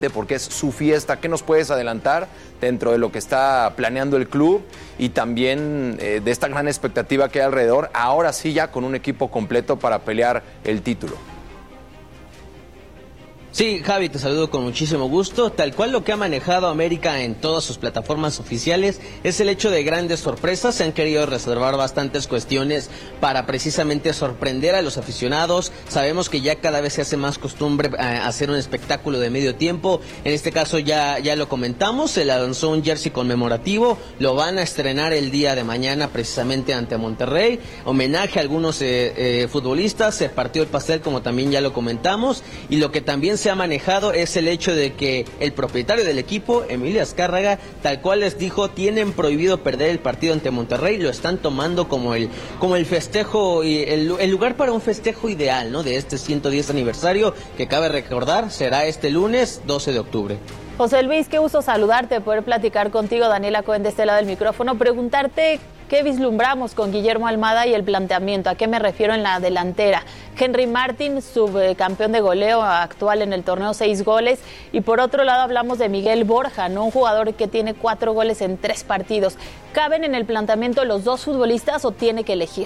porque es su fiesta. ¿Qué nos puedes adelantar dentro de lo que está planeando el club y también de esta gran expectativa que hay alrededor, ahora sí ya con un equipo completo para pelear el título? Sí, Javi, te saludo con muchísimo gusto. Tal cual lo que ha manejado América en todas sus plataformas oficiales es el hecho de grandes sorpresas. Se han querido reservar bastantes cuestiones para precisamente sorprender a los aficionados. Sabemos que ya cada vez se hace más costumbre hacer un espectáculo de medio tiempo. En este caso ya lo comentamos, se lanzó un jersey conmemorativo. Lo van a estrenar el día de mañana precisamente ante Monterrey. Homenaje a algunos futbolistas. Se partió el pastel, como también ya lo comentamos. Y lo que también se ha manejado es el hecho de que el propietario del equipo, Emilio Azcárraga, tal cual les dijo, tienen prohibido perder el partido ante Monterrey. Lo están tomando como el festejo y el lugar para un festejo ideal, ¿no?, de este 110 aniversario, que cabe recordar será este lunes 12 de octubre. José Luis, qué gusto saludarte, poder platicar contigo. Daniela Cohen de este lado del micrófono. Preguntarte qué vislumbramos con Guillermo Almada y el planteamiento. ¿A qué me refiero en la delantera? Henry Martin, subcampeón de goleo actual en el torneo, 6 goles. Y por otro lado hablamos de Miguel Borja, ¿no?, un jugador que tiene 4 goles en 3 partidos. ¿Caben en el planteamiento los dos futbolistas o tiene que elegir?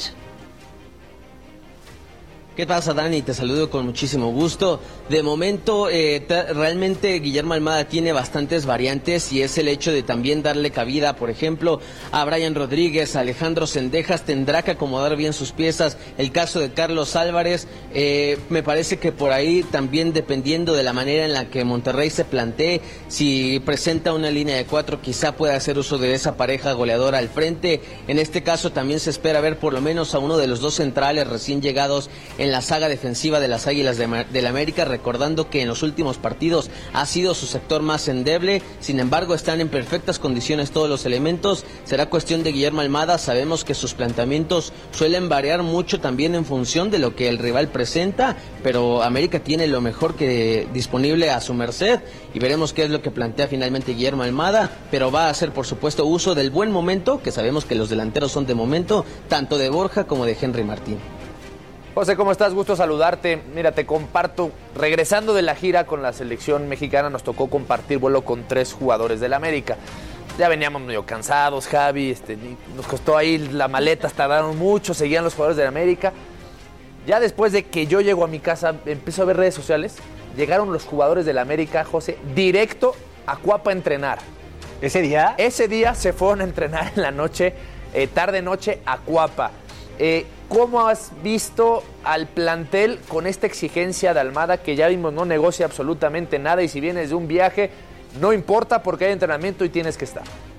¿Qué pasa, Dani? Te saludo con muchísimo gusto. De momento, realmente Guillermo Almada tiene bastantes variantes y es el hecho de también darle cabida, por ejemplo, a Brian Rodríguez, a Alejandro Zendejas. Tendrá que acomodar bien sus piezas. El caso de Carlos Álvarez, me parece que por ahí también, dependiendo de la manera en la que Monterrey se plantee, si presenta una línea de 4, quizá pueda hacer uso de esa pareja goleadora al frente. En este caso también se espera ver por lo menos a uno de los dos centrales recién llegados en la saga defensiva de las Águilas del América, recordando que en los últimos partidos ha sido su sector más endeble. Sin embargo, están en perfectas condiciones todos los elementos. Será cuestión de Guillermo Almada. Sabemos que sus planteamientos suelen variar mucho también en función de lo que el rival presenta, pero América tiene lo mejor que disponible a su merced y veremos qué es lo que plantea finalmente Guillermo Almada, pero va a hacer, por supuesto, uso del buen momento, que sabemos que los delanteros son de momento, tanto de Borja como de Henry Martín. José, ¿cómo estás? Gusto saludarte. Mira, te comparto, regresando de la gira con la selección mexicana, nos tocó compartir vuelo con 3 jugadores del América. Ya veníamos medio cansados, Javi, nos costó ahí las maletas, tardaron mucho, seguían los jugadores del América. Ya después de que yo llego a mi casa, empiezo a ver redes sociales, llegaron los jugadores del América, José, directo a Cuapa a entrenar. ¿Ese día? Ese día se fueron a entrenar en la noche, tarde-noche, a Cuapa. ¿Cómo has visto al plantel con esta exigencia de Almada, que ya vimos no negocia absolutamente nada, y si vienes de un viaje no importa porque hay entrenamiento y tienes que estar?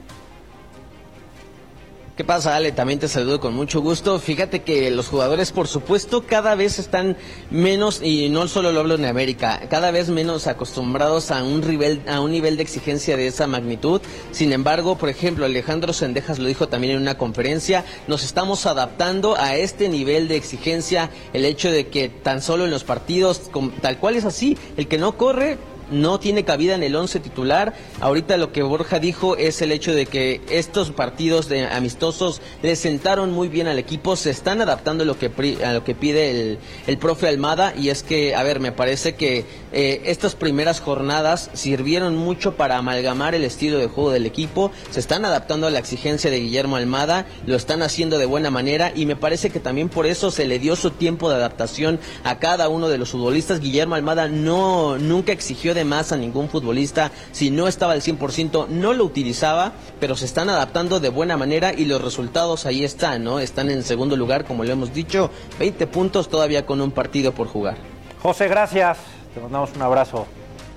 ¿Qué pasa, Ale? También te saludo con mucho gusto. Fíjate que los jugadores, por supuesto, cada vez están menos, y no solo lo hablo en América, cada vez menos acostumbrados a un nivel de exigencia de esa magnitud. Sin embargo, por ejemplo, Alejandro Zendejas lo dijo también en una conferencia, nos estamos adaptando a este nivel de exigencia, el hecho de que tan solo en los partidos, tal cual es así, el que no corre no tiene cabida en el 11 titular. Ahorita lo que Borja dijo es el hecho de que estos partidos amistosos le sentaron muy bien al equipo, se están adaptando a lo que pide el profe Almada, y es que, a ver, me parece que estas primeras jornadas sirvieron mucho para amalgamar el estilo de juego del equipo, se están adaptando a la exigencia de Guillermo Almada, lo están haciendo de buena manera, y me parece que también por eso se le dio su tiempo de adaptación a cada uno de los futbolistas. Guillermo Almada nunca exigió de más a ningún futbolista. Si no estaba al 100% no lo utilizaba, pero se están adaptando de buena manera y los resultados ahí están, ¿no? Están en segundo lugar, como lo hemos dicho, 20 puntos todavía con un partido por jugar. José, gracias, te mandamos un abrazo.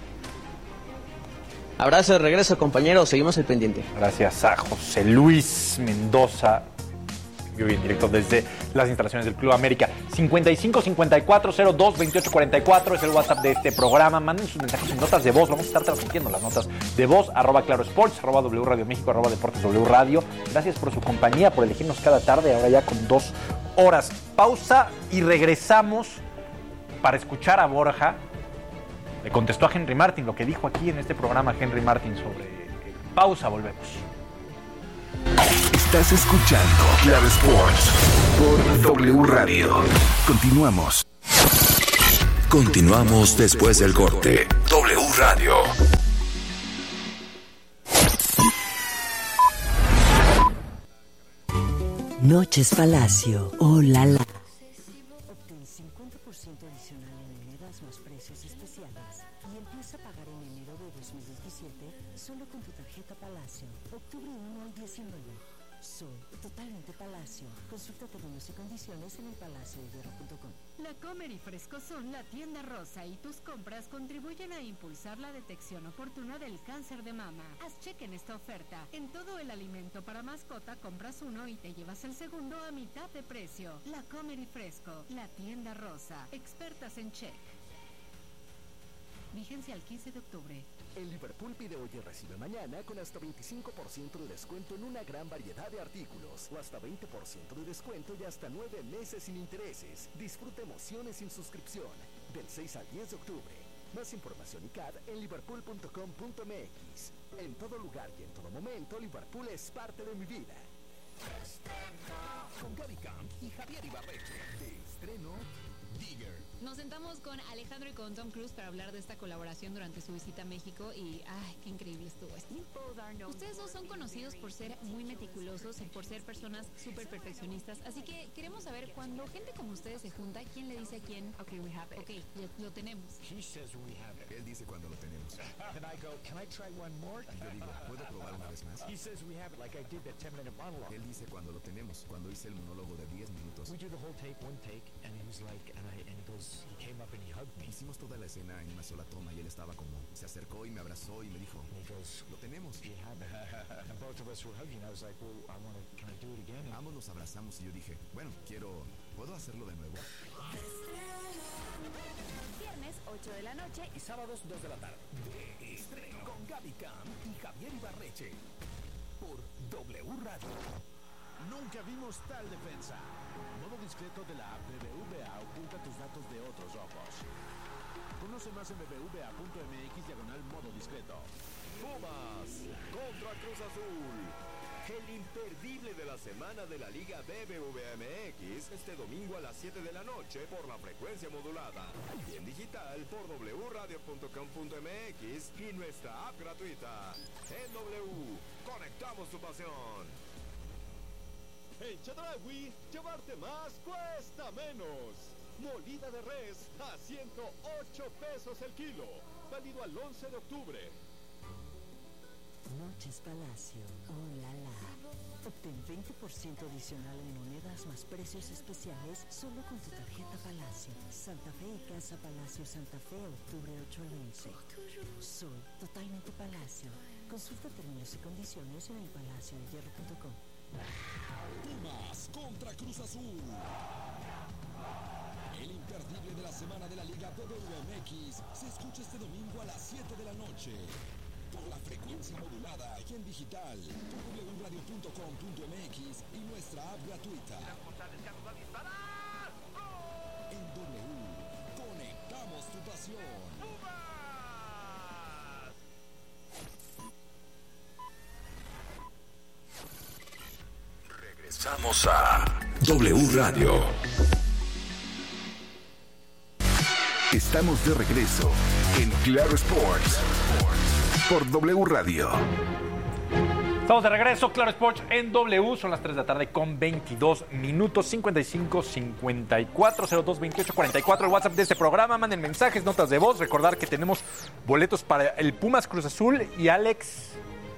Abrazo de regreso, compañeros, seguimos al pendiente. Gracias a José Luis Mendoza, en directo desde las instalaciones del Club América. 55-54-02-28-44 es el WhatsApp de este programa. Manden sus mensajes en notas de voz. Vamos a estar transmitiendo las notas de voz, @ClaroSports, @W Radio México, @Deportes W Radio. Gracias por su compañía, por elegirnos cada tarde, ahora ya con 2 horas. Pausa y regresamos para escuchar a Borja. Le contestó a Henry Martin lo que dijo aquí en este programa Henry Martin sobre... Pausa, volvemos. Estás escuchando Claro Sports por W Radio. Continuamos. Continuamos después del corte. W Radio. Noches Palacio. Oh, la la. Obtén 50% adicional en monedas más precios especiales y empieza a pagar en enero de 2017 solo con tu tarjeta Palacio. Octubre 1 al 19. Soy totalmente Palacio. Consulta términos y condiciones en elpalaciodehierro.com. La Comer y Fresco son la tienda rosa y tus compras contribuyen a impulsar la detección oportuna del cáncer de mama. Haz check en esta oferta. En todo el alimento para mascota compras uno y te llevas el segundo a mitad de precio. La Comer y Fresco, la tienda rosa. Expertas en check. Vigencia al 15 de octubre. El Liverpool pide hoy y recibe mañana con hasta 25% de descuento en una gran variedad de artículos o hasta 20% de descuento y hasta 9 meses sin intereses. Disfruta emociones sin suscripción del 6 al 10 de octubre. Más información y CAD en liverpool.com.mx. En todo lugar y en todo momento, Liverpool es parte de mi vida. Con Gaby Camp y Javier Ibarreche. De estreno, Digger. Nos sentamos con Alejandro y con Tom Cruise para hablar de esta colaboración durante su visita a México y ¡ay, qué increíble estuvo esto! Ustedes dos son conocidos por ser muy meticulosos y por ser personas súper perfeccionistas, así que queremos saber, cuando gente como ustedes se junta, ¿quién le dice a quién? Okay, we have it. Okay, lo tenemos. He says we have it. Él dice cuando lo tenemos. And I go, can I try one more? Y yo digo, ¿puedo probar una vez más? He says we have it, like I did the 10-minute monologue. Él dice cuando lo tenemos, cuando hice el monólogo de 10 minutos. We do the whole take, one take, and he was like, and he goes, he came up and he hugged me. Hicimos toda la escena en una sola toma y él estaba como, se acercó y me abrazó y me dijo, and he goes, lo tenemos. we have it. And both of us were hugging. I was like, well, can I do it again? Ambos nos abrazamos y yo dije, bueno, ¿puedo hacerlo de nuevo? Viernes 8 de la noche y sábados 2 de la tarde. De estreno con Gaby Camp y Javier Ibarreche. Por W Radio. Nunca vimos tal defensa. Modo discreto de la app BBVA oculta tus datos de otros ojos. Conoce más en bbva.mx/modo discreto. Pumas contra Cruz Azul. El imperdible de la semana de la Liga BBVA MX este domingo a las 7 de la noche por la frecuencia modulada y en digital por wradio.com.mx y nuestra app gratuita. En W, conectamos tu pasión. En Chedraui, llevarte más cuesta menos. Molida de res a 108 pesos el kilo. Válido al 11 de octubre. Noches Palacio. Oh, la la. Obtén 20% adicional en monedas más precios especiales solo con tu tarjeta Palacio. Santa Fe y Casa Palacio Santa Fe, octubre 8 al 11. Soy totalmente Palacio. Consulta términos y condiciones en elpalaciodehierro.com. Pumas contra Cruz Azul. El imperdible de la semana de la Liga BBVA-MX se escucha este domingo a las 7 de la noche. Por la frecuencia modulada y en digital, por wradio.com.mx y nuestra app gratuita. En W, conectamos tu pasión. Regresamos a W Radio. Estamos de regreso en Claro Sports por W Radio. Estamos de regreso, Claro Sports en W. Son las 3 de la tarde con 22 minutos. 55 54 02 28 44. El WhatsApp de este programa. Manden mensajes, notas de voz. Recordar que tenemos boletos para el Pumas Cruz Azul y Alex.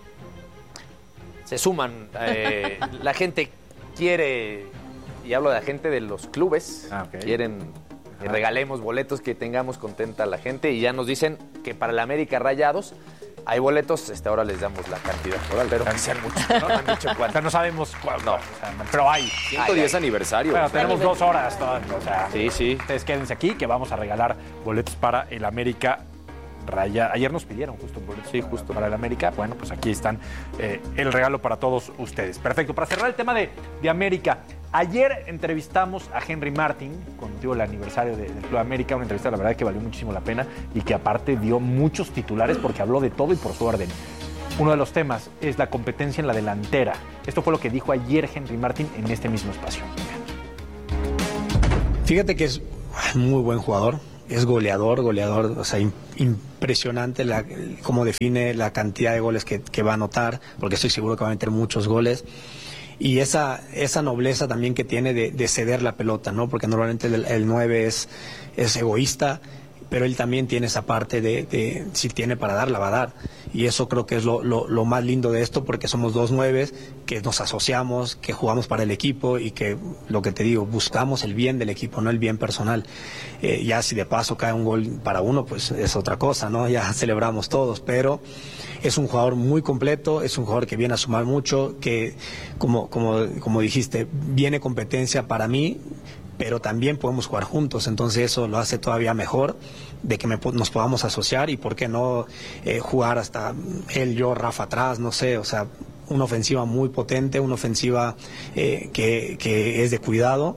Se suman. La gente quiere, y hablo de la gente de los clubes, quieren que regalemos boletos, que tengamos contenta a la gente, y ya nos dicen que para la América Rayados hay boletos, ahora les damos la cantidad, pero que sean muchos, no han dicho cuánto. O sea, no sabemos cuánto, pero hay. 110 aniversario. Bueno, tenemos 2 horas todavía, sí. Ustedes quédense aquí que vamos a regalar boletos para el América Rayados. Ayer nos pidieron boletos para el América. Bueno, pues aquí están el regalo para todos ustedes. Perfecto. Para cerrar el tema de América, ayer entrevistamos a Henry Martin con motivo del aniversario del Club América, una entrevista la verdad que valió muchísimo la pena y que aparte dio muchos titulares porque habló de todo y por su orden. Uno de los temas es la competencia en la delantera. Esto fue lo que dijo ayer Henry Martin en este mismo espacio. Fíjate que es muy buen jugador. es goleador, o sea, impresionante cómo define la cantidad de goles que va a anotar, porque estoy seguro que va a meter muchos goles. Y esa nobleza también que tiene de ceder la pelota, ¿no? Porque normalmente el 9 es egoísta, pero él también tiene esa parte de si tiene para dar, la va a dar. Y eso creo que es lo más lindo de esto, porque somos 2 9s que nos asociamos, que jugamos para el equipo y que, lo que te digo, buscamos el bien del equipo, no el bien personal. Ya si de paso cae un gol para uno, pues es otra cosa, ¿no? Ya celebramos todos, pero es un jugador muy completo, es un jugador que viene a sumar mucho, que como dijiste, viene competencia para mí, pero también podemos jugar juntos, entonces eso lo hace todavía mejor, de que nos podamos asociar y por qué no jugar hasta él, yo, Rafa atrás, no sé, o sea, una ofensiva muy potente, una ofensiva que es de cuidado.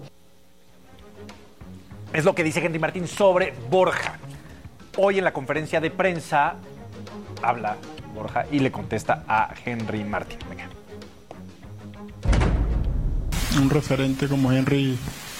Es lo que dice Henry Martín sobre Borja. Hoy en la conferencia de prensa habla Borja y le contesta a Henry Martín. Venga. Un referente como Henry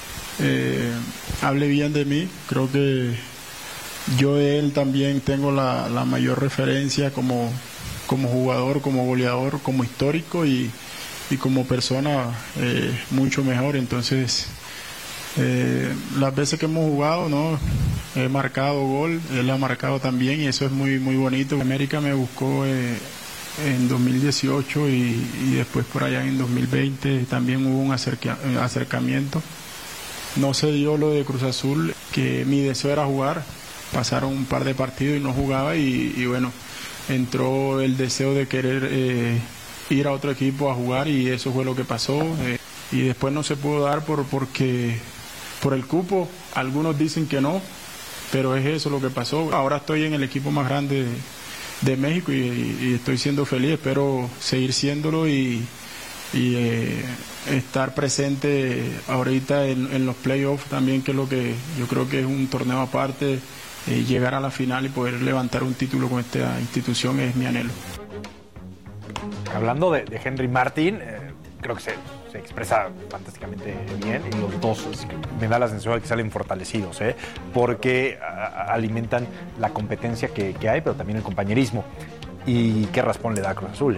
hable bien de mí. Creo que yo de él también tengo la mayor referencia como jugador, como goleador, como histórico y como persona mucho mejor. Entonces las veces que hemos jugado, ¿no? He marcado gol, él ha marcado también y eso es muy, muy bonito. América me buscó en 2018 y después por allá en 2020 también hubo un acercamiento. No se dio lo de Cruz Azul, que mi deseo era jugar. Pasaron un par de partidos y no jugaba y bueno, entró el deseo de querer ir a otro equipo a jugar y eso fue lo que pasó. Y después no se pudo dar porque por el cupo, algunos dicen que no, pero es eso lo que pasó. Ahora estoy en el equipo más grande de México y estoy siendo feliz, espero seguir siéndolo y estar presente ahorita en los playoffs también, que es lo que yo creo que es un torneo aparte, llegar a la final y poder levantar un título con esta institución es mi anhelo. Hablando de Henry Martín, creo que se expresa fantásticamente bien y los dos me da la sensación de que salen fortalecidos, porque alimentan la competencia que hay, pero también el compañerismo. Y qué raspón le da a Cruz Azul,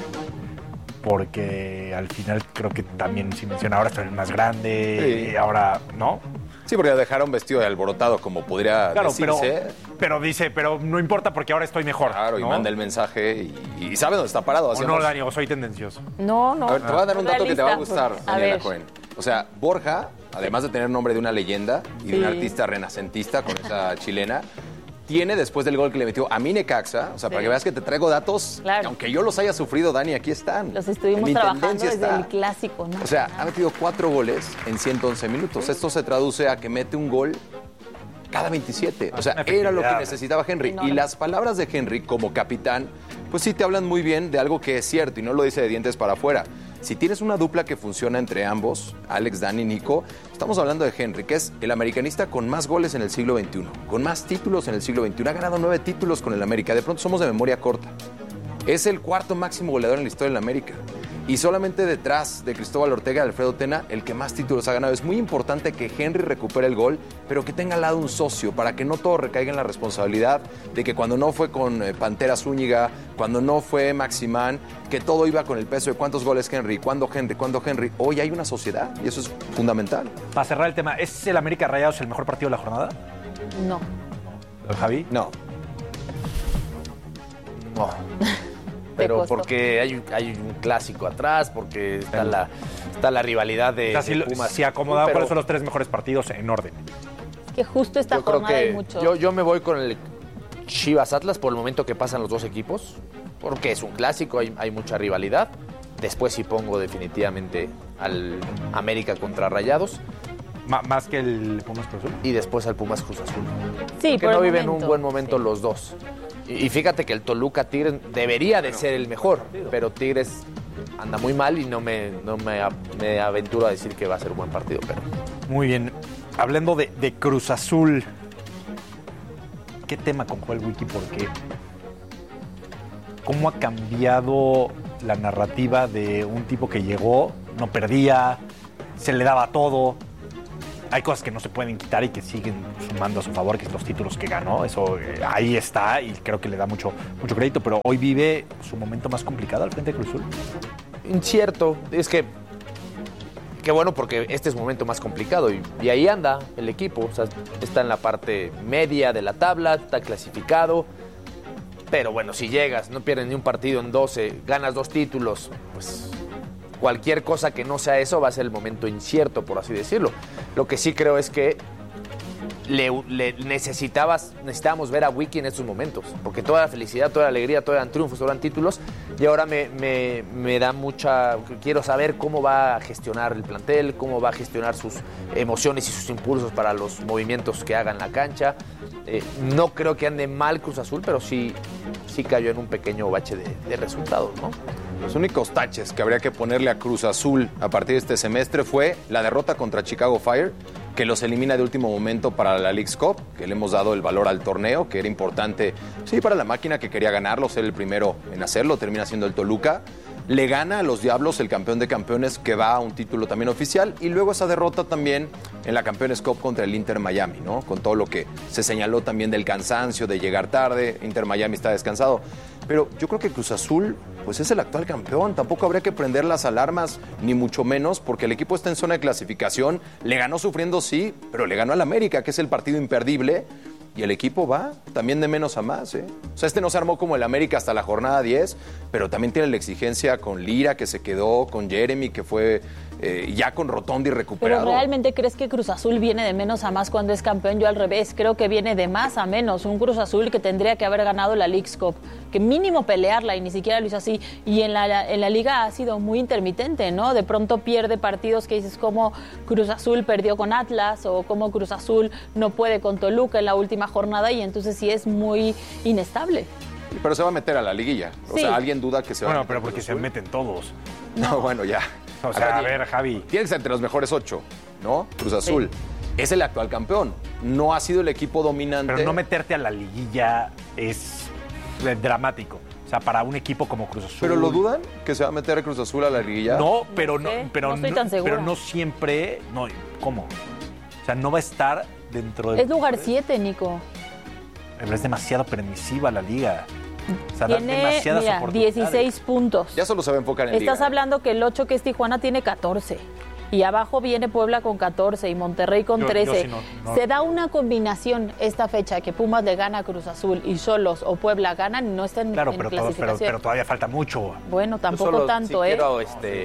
porque al final creo que también, si menciona, ahora está el más grande, sí. Ahora, ¿no? Sí, porque lo dejaron vestido de alborotado, como podría decirse. Pero no importa porque ahora estoy mejor. Claro, ¿no? Y manda el mensaje y sabe dónde está parado. O no, Dani, o soy tendencioso. No. A ver, te voy a dar un dato que te va a gustar, Daniela Cohen. ver. O sea, Borja, además de tener nombre de una leyenda y de un artista renacentista con esa chilena, tiene, después del gol que le metió a Necaxa, o sea, para que veas que te traigo datos, claro, aunque yo los haya sufrido, Dani, aquí están. Los estuvimos trabajando desde el clásico, ¿no? O sea, ha metido 4 goles en 111 minutos. Esto se traduce a que mete un gol cada 27. O sea, era lo que necesitaba Henry. Y las palabras de Henry como capitán, pues sí te hablan muy bien de algo que es cierto y no lo dice de dientes para afuera. Si tienes una dupla que funciona entre ambos, Alex, Dani y Nico, estamos hablando de Henry, que es el americanista con más goles en el siglo XXI, con más títulos en el siglo XXI. Ha ganado 9 títulos con el América. De pronto somos de memoria corta. Es el 4º máximo goleador en la historia del América. Y solamente detrás de Cristóbal Ortega y Alfredo Tena, el que más títulos ha ganado. Es muy importante que Henry recupere el gol, pero que tenga al lado un socio, para que no todo recaiga en la responsabilidad de que cuando no fue con Pantera Zúñiga, cuando no fue Maximán, que todo iba con el peso de cuántos goles Henry, cuándo Henry. Hoy hay una sociedad y eso es fundamental. Para cerrar el tema, ¿es el América Rayados el mejor partido de la jornada? No. ¿Javi? No. Pero porque hay un clásico atrás, porque está la rivalidad de, o sea, Pumas. Si acomodado, ¿cuáles son los 3 mejores partidos en orden? Que justo esta jornada hay mucho. Yo me voy con el Chivas Atlas por el momento que pasan los dos equipos, porque es un clásico, hay mucha rivalidad. Después sí pongo definitivamente al América contra Rayados. Más que el Pumas Cruz Azul. Y después al Pumas Cruz Azul. Sí, que no viven un buen momento los dos. Y fíjate que el Toluca Tigres debería de ser el mejor, pero Tigres anda muy mal y no me aventuro a decir que va a ser un buen partido. Pero... Muy bien. Hablando de Cruz Azul, ¿qué tema con Joel Wiki? Porque ¿cómo ha cambiado la narrativa de un tipo que llegó, no perdía, se le daba todo, hay cosas que no se pueden quitar y que siguen sumando a su favor, que es los títulos que ganó. Eso ahí está y creo que le da mucho crédito, pero hoy vive su momento más complicado al frente de Cruz Azul. Incierto, es que qué bueno porque este es un momento más complicado y ahí anda el equipo, o sea, está en la parte media de la tabla, está clasificado, pero bueno, si llegas, no pierdes ni un partido en 12, ganas 2 títulos, pues cualquier cosa que no sea eso va a ser el momento incierto, por así decirlo. Lo que sí creo es que necesitábamos ver a Wiki en estos momentos, porque toda la felicidad, toda la alegría, todos eran triunfos, todos eran títulos, y ahora me da quiero saber cómo va a gestionar el plantel, cómo va a gestionar sus emociones y sus impulsos para los movimientos que haga en la cancha. No creo que ande mal Cruz Azul, pero sí cayó en un pequeño bache de resultados, ¿no? Los únicos taches que habría que ponerle a Cruz Azul a partir de este semestre fue la derrota contra Chicago Fire, que los elimina de último momento para la Leagues Cup, que le hemos dado el valor al torneo, que era importante, sí, para la máquina que quería ganarlo, ser el primero en hacerlo, termina siendo el Toluca. Le gana a los Diablos, el campeón de campeones, que va a un título también oficial, y luego esa derrota también en la Campeones Cup contra el Inter Miami, ¿no? Con todo lo que se señaló también del cansancio, de llegar tarde, Inter Miami está descansado. Pero yo creo que Cruz Azul, pues es el actual campeón, tampoco habría que prender las alarmas, ni mucho menos, porque el equipo está en zona de clasificación, le ganó sufriendo, sí, pero le ganó al América, que es el partido imperdible, y el equipo va también de menos a más, ¿eh? O sea, no se armó como el América hasta la jornada 10, pero también tiene la exigencia con Lira, que se quedó, con Jeremy, que fue ya con Rotondi recuperado. ¿Pero realmente crees que Cruz Azul viene de menos a más cuando es campeón? Yo al revés, creo que viene de más a menos. Un Cruz Azul que tendría que haber ganado la Leagues Cup, que mínimo pelearla y ni siquiera lo hizo así. Y en la Liga ha sido muy intermitente, ¿no? De pronto pierde partidos que dices como Cruz Azul perdió con Atlas o como Cruz Azul no puede con Toluca en la última jornada y entonces sí es muy inestable. Pero se va a meter a la liguilla. O sea, ¿alguien duda que se va a meter? Bueno, pero porque se meten todos. No, bueno, ya. O sea, a ver, Javi. Tienes entre los mejores 8, ¿no? Cruz Azul. Sí. Es el actual campeón. No ha sido el equipo dominante. Pero no meterte a la liguilla es dramático. O sea, para un equipo como Cruz Azul. ¿Pero lo dudan que se va a meter a Cruz Azul a la liguilla? No, pero no, no estoy tan segura. Pero no siempre. No, ¿cómo? O sea, no va a estar dentro de. Es lugar 7, Nico. Pero es demasiado permisiva la liga. O sea, tiene, mira, 16 puntos. Ya solo se va a enfocar en Estás liga. hablando que el 8, que es Tijuana, tiene 14. Y abajo viene Puebla con 14 y Monterrey con 13. Yo sí no. Se da una combinación esta fecha que Pumas le gana a Cruz Azul y Xolos o Puebla ganan y no están en clasificación. Pero todavía falta mucho. Bueno, tampoco tanto, ¿eh? Quiero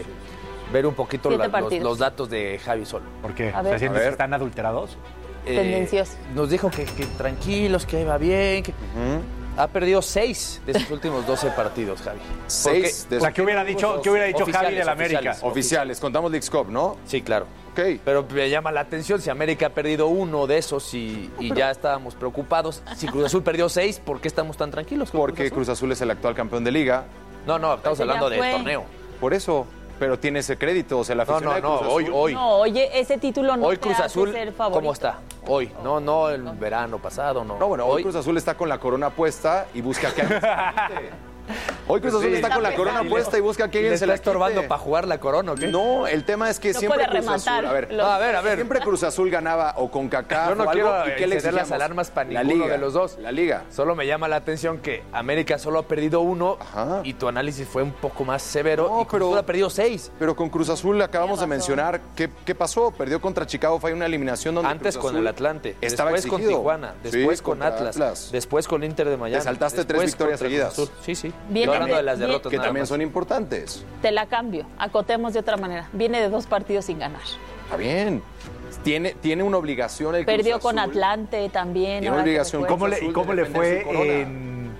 ver un poquito los datos de Javi Sol. ¿Por qué? ¿Se sienten que están adulterados? Tendencias. Nos dijo que tranquilos, que iba bien. Ha perdido 6 de sus últimos 12 partidos, Javi. 6 de sus... O sea, ¿qué hubiera dicho Javi del América? Oficiales, contamos Leagues Cup, ¿no? Sí, claro. Ok. Pero me llama la atención si América ha perdido 1 de esos y ya estábamos preocupados. Si Cruz Azul perdió 6, ¿por qué estamos tan tranquilos? Porque Cruz Azul es el actual campeón de liga. No, estamos hablando del torneo. Por eso... Pero tiene ese crédito, o sea, la afición de Cruz Azul. Hoy. No, oye, ese título no hoy te Cruz hace Azul, ser favorito. ¿cómo está? Hoy, no el verano pasado, no. No, bueno, hoy Cruz Azul está con la corona puesta y busca que alguien se la quite. Hoy Cruz Azul está con la corona puesta y busca que alguien se la quite. ¿Le está estorbando para jugar la corona o qué? No, el tema es que siempre Cruz Azul... A ver. Siempre Cruz Azul ganaba o con CONCACAF yo no o algo. quiero ¿Y qué le encender las alarmas para ninguno de los dos. La Liga. Solo me llama la atención que América solo ha perdido 1 y tu análisis fue un poco más severo y Cruz Azul ha perdido 6. Pero con Cruz Azul acabamos de mencionar qué pasó. Perdió contra Chicago, fue una eliminación donde antes Cruz con el Atlante, estaba después exigido. con Tijuana, después con Atlas, después con Inter de Miami. Te saltaste 3 victorias seguidas. Sí. Viene hablando de las derrotas que también son importantes. Te la cambio, acotemos de otra manera. Viene de 2 partidos sin ganar. Está bien. Tiene una obligación el Cruz Perdió Azul. con Atlante también. Tiene una obligación. ¿Cómo le fue en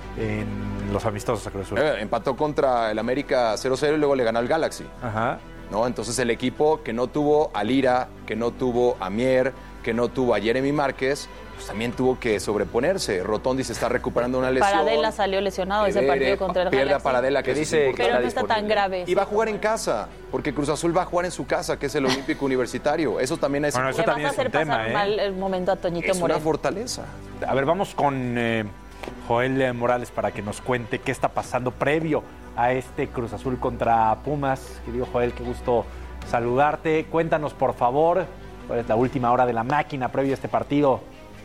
los amistosos a Cruz Azul? Empató contra el América 0-0 y luego le ganó al Galaxy. Ajá. ¿No? Entonces el equipo que no tuvo a Lira, que no tuvo a Mier, que no tuvo a Jeremy Márquez, pues también tuvo que sobreponerse. Rotondi se está recuperando una lesión. Paradela salió lesionado ese partido contra el Galaxy. Pierde a Paradela, que dice que pero no está tan grave. Y va a jugar en casa, porque Cruz Azul va a jugar en su casa, que es el Olímpico Universitario. Eso también es... Bueno, eso también es un tema, pasar mal el momento a Toñito es Moreno. Una fortaleza. A ver, vamos con Joel Morales para que nos cuente qué está pasando previo a este Cruz Azul contra Pumas. Querido Joel, qué gusto saludarte. Cuéntanos, por favor, ¿Cuál es la última hora de la máquina previo a este partido?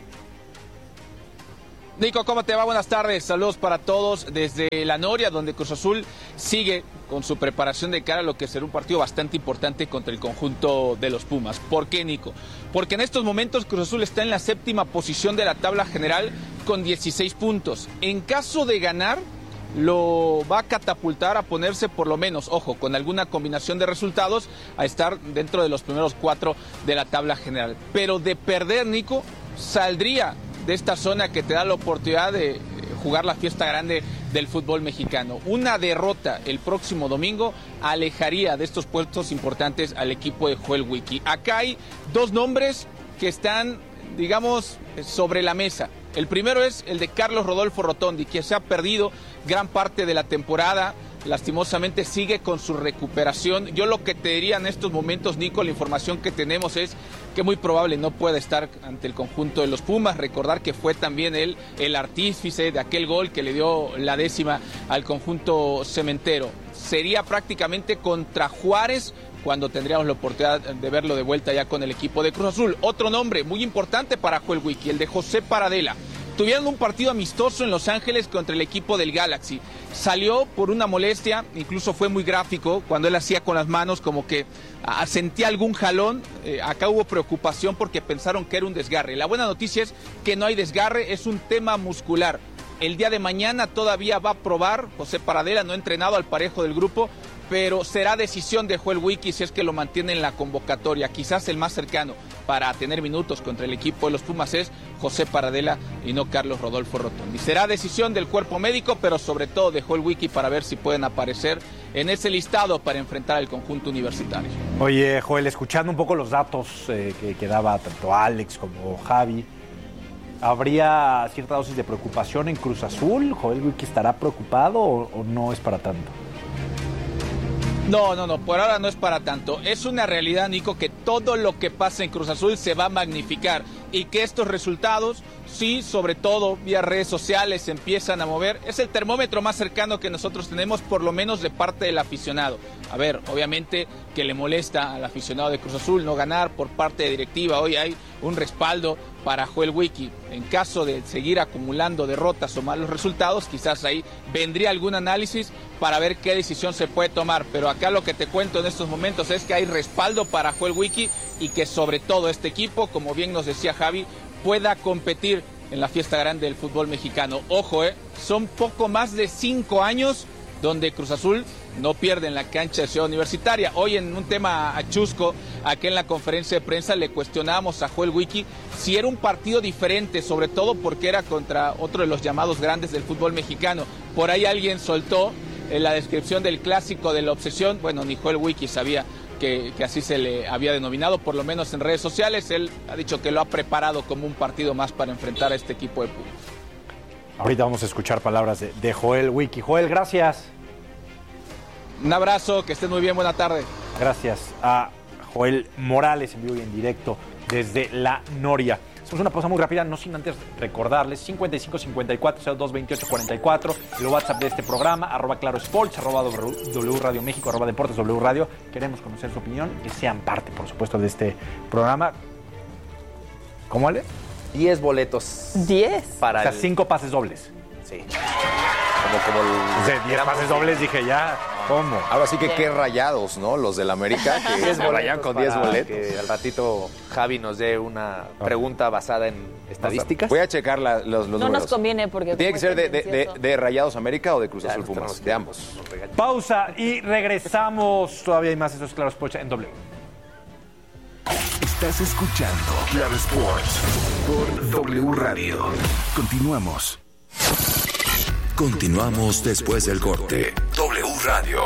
Nico, ¿cómo te va? Buenas tardes. Saludos para todos desde La Noria, donde Cruz Azul sigue con su preparación de cara a lo que será un partido bastante importante contra el conjunto de los Pumas. ¿Por qué, Nico? Porque en estos momentos Cruz Azul está en la 7ª posición de la tabla general con 16 puntos. En caso de ganar, lo va a catapultar a ponerse por lo menos, ojo, con alguna combinación de resultados, a estar dentro de los primeros 4 de la tabla general. Pero de perder, Nico, saldría de esta zona que te da la oportunidad de jugar la fiesta grande del fútbol mexicano. Una derrota el próximo domingo alejaría de estos puestos importantes al equipo de Joel Wiki. Acá hay 2 nombres que están, digamos, sobre la mesa. El primero es el de Carlos Rodolfo Rotondi, que se ha perdido gran parte de la temporada. Lastimosamente sigue con su recuperación. Yo lo que te diría en estos momentos, Nico, la información que tenemos es que muy probable no pueda estar ante el conjunto de los Pumas. Recordar que fue también él el artífice de aquel gol que le dio la 10ª al conjunto cementero. Sería prácticamente contra Juárez cuando tendríamos la oportunidad de verlo de vuelta ya con el equipo de Cruz Azul. Otro nombre muy importante para Joel Wiki, el de José Paradela. Tuvieron un partido amistoso en Los Ángeles contra el equipo del Galaxy. Salió por una molestia, incluso fue muy gráfico cuando él hacía con las manos como que sentía algún jalón. Acá hubo preocupación porque pensaron que era un desgarre. La buena noticia es que no hay desgarre, es un tema muscular. El día de mañana todavía va a probar José Paradela, no ha entrenado al parejo del grupo, pero será decisión de Joel Wiki si es que lo mantiene en la convocatoria. Quizás el más cercano para tener minutos contra el equipo de los Pumas es José Paradela y no Carlos Rodolfo Rotondi. Será decisión del cuerpo médico, pero sobre todo de Joel Wiki para ver si pueden aparecer en ese listado para enfrentar al conjunto universitario. Oye, Joel, escuchando un poco los datos que daba tanto Alex como Javi, ¿habría cierta dosis de preocupación en Cruz Azul? ¿Joel Wiki estará preocupado o no es para tanto? No, por ahora no es para tanto. Es una realidad, Nico, que todo lo que pasa en Cruz Azul se va a magnificar y que estos resultados, sí, sobre todo vía redes sociales, se empiezan a mover. Es el termómetro más cercano que nosotros tenemos, por lo menos de parte del aficionado. A ver, obviamente que le molesta al aficionado de Cruz Azul no ganar por parte de directiva. Hoy hay un respaldo para Joel Wiki. En caso de seguir acumulando derrotas o malos resultados, quizás ahí vendría algún análisis para ver qué decisión se puede tomar. Pero acá lo que te cuento en estos momentos es que hay respaldo para Joel Wiki y que sobre todo este equipo, como bien nos decía Javi, pueda competir en la fiesta grande del fútbol mexicano. Ojo, son poco más de 5 años donde Cruz Azul no pierde en la cancha de Ciudad Universitaria. Hoy en un tema chusco, aquí en la conferencia de prensa le cuestionábamos a Joel Wiki si era un partido diferente, sobre todo porque era contra otro de los llamados grandes del fútbol mexicano. Por ahí alguien soltó la descripción del clásico de la obsesión. Bueno, ni Joel Wiki sabía que así se le había denominado, por lo menos en redes sociales. Él ha dicho que lo ha preparado como un partido más para enfrentar a este equipo de Pumas. Ahorita vamos a escuchar palabras de Joel Wiki. Joel, gracias. Un abrazo, que estén muy bien, buena tarde. Gracias a Joel Morales en vivo y en directo desde La Noria. Hacemos una pausa muy rápida, no sin antes recordarles 55 54 02 28 44, el WhatsApp de este programa, @clarosports, @W Radio México, @Deportes W Radio. Queremos conocer su opinión, que sean parte, por supuesto, de este programa. ¿Cómo, Ale? 10 boletos. 10. Para 5 pases dobles. Sí. Como 10 pases dobles, dije ya. ¿Cómo? Ahora sí que qué rayados, ¿no? Los del América, que se rayan con 10 boletos. Que al ratito Javi nos dé una pregunta basada en estadísticas. Voy a checar los números. No nos conviene porque... ¿Tiene que ser de Rayados América o de Cruz Azul Pumas? De ambos. Pausa y regresamos. Todavía hay más. Eso es Claro Sports en W. Estás escuchando Claro Sports por W Radio. Continuamos. Continuamos después del corte. W Radio.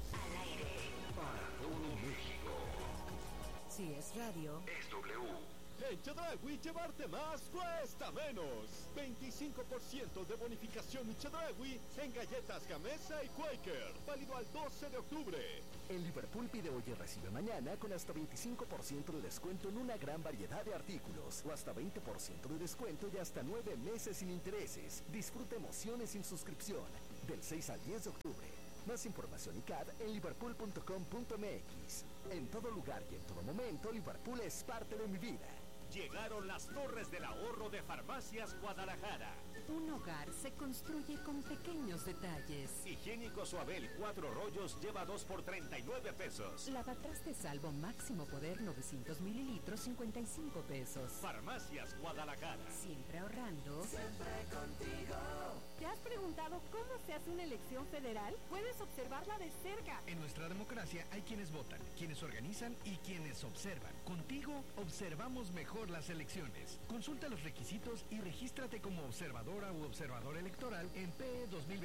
Si es radio, es W. En Chedraui, llevarte más cuesta menos. 25% de bonificación en Chedraui en galletas Gamesa y Quaker. Válido al 12 de octubre. En Liverpool pide hoy y recibe mañana con hasta 25% de descuento en una gran variedad de artículos. O hasta 20% de descuento y hasta 9 meses sin intereses. Disfruta emociones sin suscripción. Del 6 al 10 de octubre. Más información y CAD en liverpool.com.mx. En todo lugar y en todo momento, Liverpool es parte de mi vida. Llegaron las Torres del Ahorro de Farmacias Guadalajara. Un hogar se construye con pequeños detalles. Higiénico Suabel 4 rollos lleva 2 por 39 pesos. Lavatrastes Salvo máximo poder 900 mililitros 55 pesos. Farmacias Guadalajara. Siempre ahorrando. Siempre contigo. ¿Te has preguntado cómo se hace una elección federal? Puedes observarla de cerca. En nuestra democracia hay quienes votan, quienes organizan y quienes observan. Contigo observamos mejor las elecciones. Consulta los requisitos y regístrate como observadora u observador electoral en PE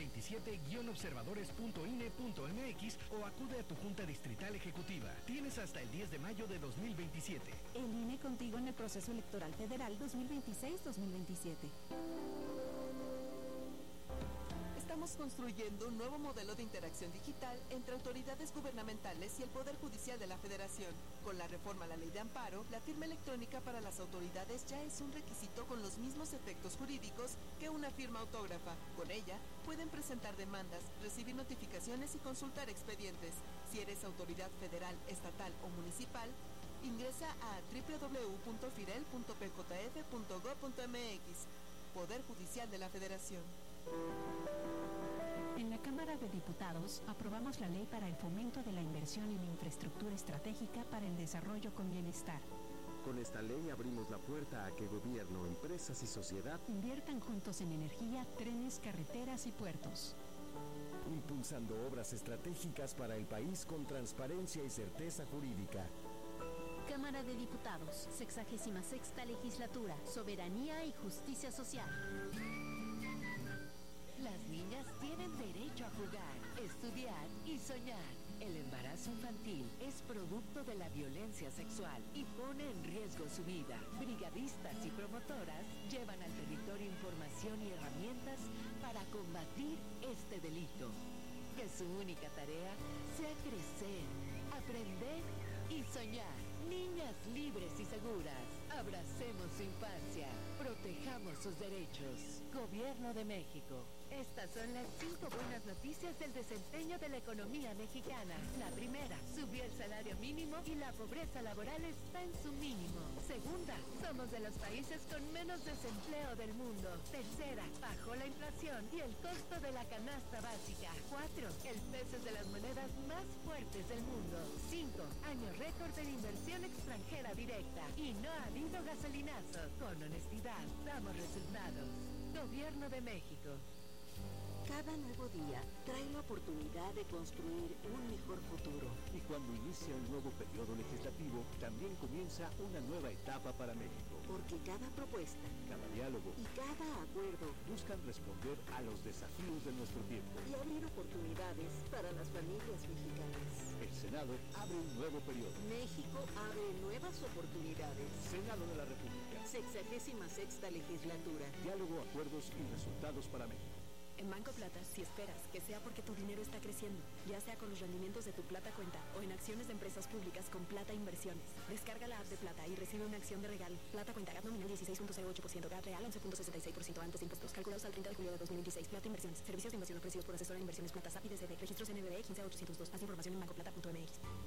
2027-observadores.ine.mx o acude a tu Junta Distrital Ejecutiva. Tienes hasta el 10 de mayo de 2027. El INE contigo en el proceso electoral federal 2026-2027. Estamos construyendo un nuevo modelo de interacción digital entre autoridades gubernamentales y el Poder Judicial de la Federación. Con la reforma a la Ley de Amparo, la firma electrónica para las autoridades ya es un requisito con los mismos efectos jurídicos que una firma autógrafa. Con ella, pueden presentar demandas, recibir notificaciones y consultar expedientes. Si eres autoridad federal, estatal o municipal, ingresa a www.firel.pjf.gov.mx. Poder Judicial de la Federación. En la Cámara de Diputados aprobamos la ley para el fomento de la inversión en infraestructura estratégica para el desarrollo con bienestar. Con esta ley abrimos la puerta a que gobierno, empresas y sociedad inviertan juntos en energía, trenes, carreteras y puertos. Impulsando obras estratégicas para el país con transparencia y certeza jurídica. Cámara de Diputados, 66ª Legislatura, Soberanía y Justicia Social. Las niñas tienen derecho a jugar, estudiar y soñar. El embarazo infantil es producto de la violencia sexual y pone en riesgo su vida. Brigadistas y promotoras llevan al territorio información y herramientas para combatir este delito. Que su única tarea sea crecer, aprender y soñar. Niñas libres y seguras. Abracemos su infancia. Protejamos sus derechos. Gobierno de México. Estas son las 5 buenas noticias del desempeño de la economía mexicana. La primera, subió el salario mínimo y la pobreza laboral está en su mínimo. Segunda, somos de los países con menos desempleo del mundo. Tercera, bajó la inflación y el costo de la canasta básica. 4, el peso es de las monedas más fuertes del mundo. 5, año récord de inversión extranjera directa. Y no ha habido gasolinazo. Con honestidad, damos resultados. Gobierno de México. Cada nuevo día trae la oportunidad de construir un mejor futuro. Y cuando inicia un nuevo periodo legislativo, también comienza una nueva etapa para México. Porque cada propuesta, cada diálogo y cada acuerdo buscan responder a los desafíos de nuestro tiempo y abrir oportunidades para las familias mexicanas. El Senado abre un nuevo periodo. México abre nuevas oportunidades. Senado de la República. 66ª Legislatura. Diálogo, acuerdos y resultados para México. En Banco Plata, si esperas que sea porque tu dinero está creciendo, ya sea con los rendimientos de tu Plata Cuenta o en acciones de empresas públicas con Plata Inversiones, descarga la app de Plata y recibe una acción de regalo. Plata Cuenta, GAT nominal 16.08%, GAT real 11.66% antes de impuestos, calculados al 30 de julio de 2026. Plata Inversiones, servicios de inversión ofrecidos por asesora de inversiones Plata SAP y DCD, registros NBE 15802. Más información en bancoplata.mx.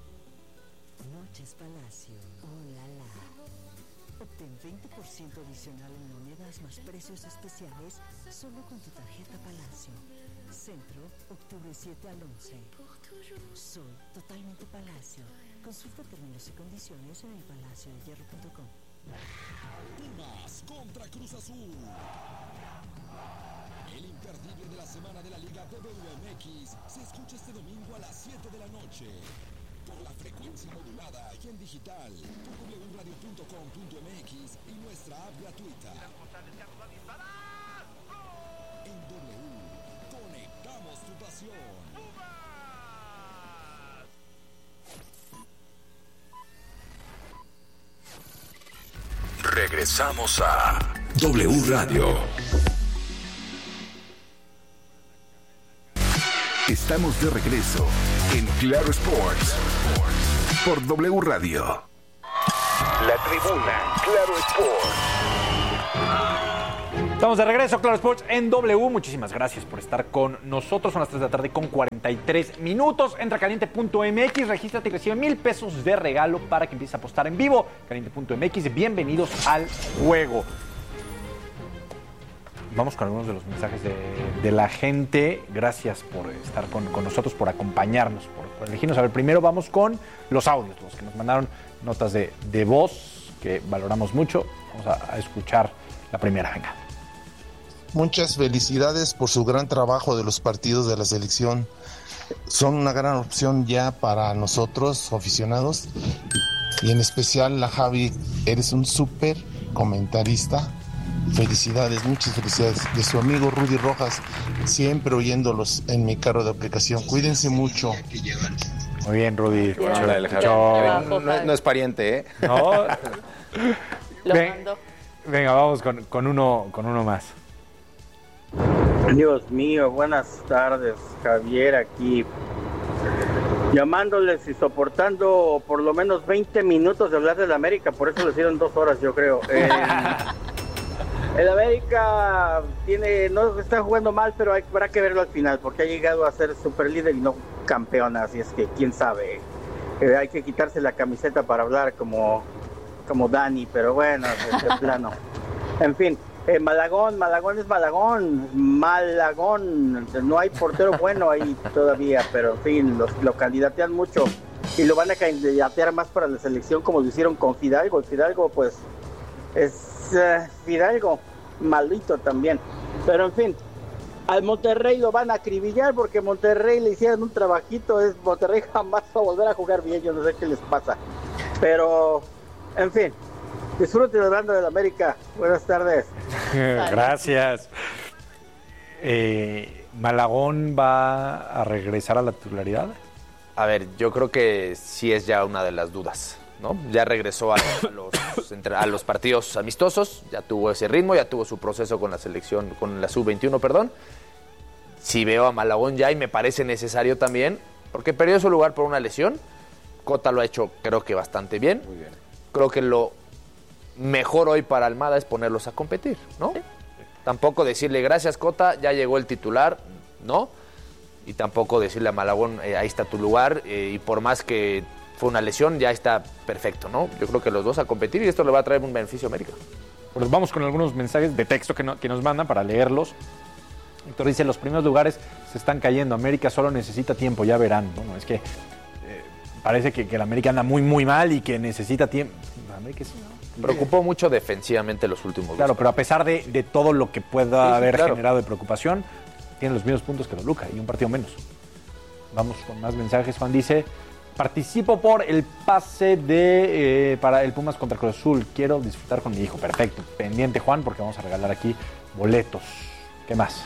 Noches Palacio, oh la la. Obtén 20% adicional en monedas más precios especiales solo con tu tarjeta Palacio. Centro, octubre 7 al 11. Soy totalmente Palacio. Consulta términos y condiciones en elpalaciodehierro.com. Pumas contra Cruz Azul. El imperdible de la semana de la Liga BBVA se escucha este domingo a las 7 de la noche. Por la frecuencia modulada y en digital, por wradio.com.mx y nuestra app gratuita. En W, conectamos tu pasión. Regresamos a W Radio. Estamos de regreso en Claro Sports por W Radio. La tribuna, Claro Sports. Estamos de regreso, Claro Sports en W. Muchísimas gracias por estar con nosotros. Son las 3 de la tarde con 43 minutos. Entra a caliente.mx, regístrate y recibe $1,000 de regalo para que empieces a apostar en vivo. Caliente.mx, bienvenidos al juego. Vamos con algunos de los mensajes de la gente. Gracias por estar con nosotros, por acompañarnos, por elegirnos. A ver, primero vamos con los audios, los que nos mandaron notas de voz, que valoramos mucho. Vamos a escuchar la primera, venga. Muchas felicidades por su gran trabajo de los partidos de la selección. Son una gran opción ya para nosotros, aficionados. Y en especial la Javi, eres un súper comentarista. Felicidades, muchas felicidades. De su amigo Rudy Rojas, siempre oyéndolos en mi carro de aplicación. Cuídense mucho. Muy bien, Rudy. No es pariente, ¿eh? No. Lo mando. Venga, vamos con uno más. Dios mío, buenas tardes, Javier, aquí llamándoles y soportando por lo menos 20 minutos de hablar del América, por eso les dieron 2 horas, yo creo. El América no está jugando mal, pero habrá que verlo al final, porque ha llegado a ser superlíder y no campeón, así es que quién sabe. Hay que quitarse la camiseta para hablar como Dani, pero bueno, de plano. En fin, Malagón es Malagón, no hay portero bueno ahí todavía, pero en fin, lo candidatean mucho y lo van a candidatear más para la selección como lo hicieron con Fidalgo. Fidalgo pues es Fidalgo malito también, pero en fin, al Monterrey lo van a acribillar porque Monterrey le hicieron un trabajito. Monterrey jamás va a volver a jugar bien, yo no sé qué les pasa, pero en fin, disfruten hablando del América. Buenas tardes. Gracias. ¿Malagón va a regresar a la titularidad? A ver, yo creo que sí es ya una de las dudas, ¿no? Ya regresó a los partidos amistosos, ya tuvo ese ritmo, ya tuvo su proceso con la selección, con la sub-21, perdón. Sí veo a Malagón ya y me parece necesario también, porque perdió su lugar por una lesión. Cota lo ha hecho, creo que bastante bien. Muy bien. Creo que lo mejor hoy para Almada es ponerlos a competir, ¿no? Sí. Tampoco decirle gracias, Cota, ya llegó el titular, ¿no? Y tampoco decirle a Malagón, ahí está tu lugar, y por más que fue una lesión, ya está perfecto, ¿no? Yo creo que los dos a competir y esto le va a traer un beneficio a América. Pues vamos con algunos mensajes de texto que nos mandan para leerlos. Héctor dice, los primeros lugares se están cayendo, América solo necesita tiempo, ya verán. Bueno, es que parece que el América anda muy, muy mal y que necesita tiempo. América sí, ¿no? Preocupó mucho defensivamente los últimos Claro, pero a pesar de todo lo que pueda haber generado de preocupación, tiene los mismos puntos que Toluca y un partido menos. Vamos con más mensajes. Juan dice, participo por el pase para el Pumas contra Cruz Azul. Quiero disfrutar con mi hijo. Perfecto. Pendiente, Juan, porque vamos a regalar aquí boletos. ¿Qué más?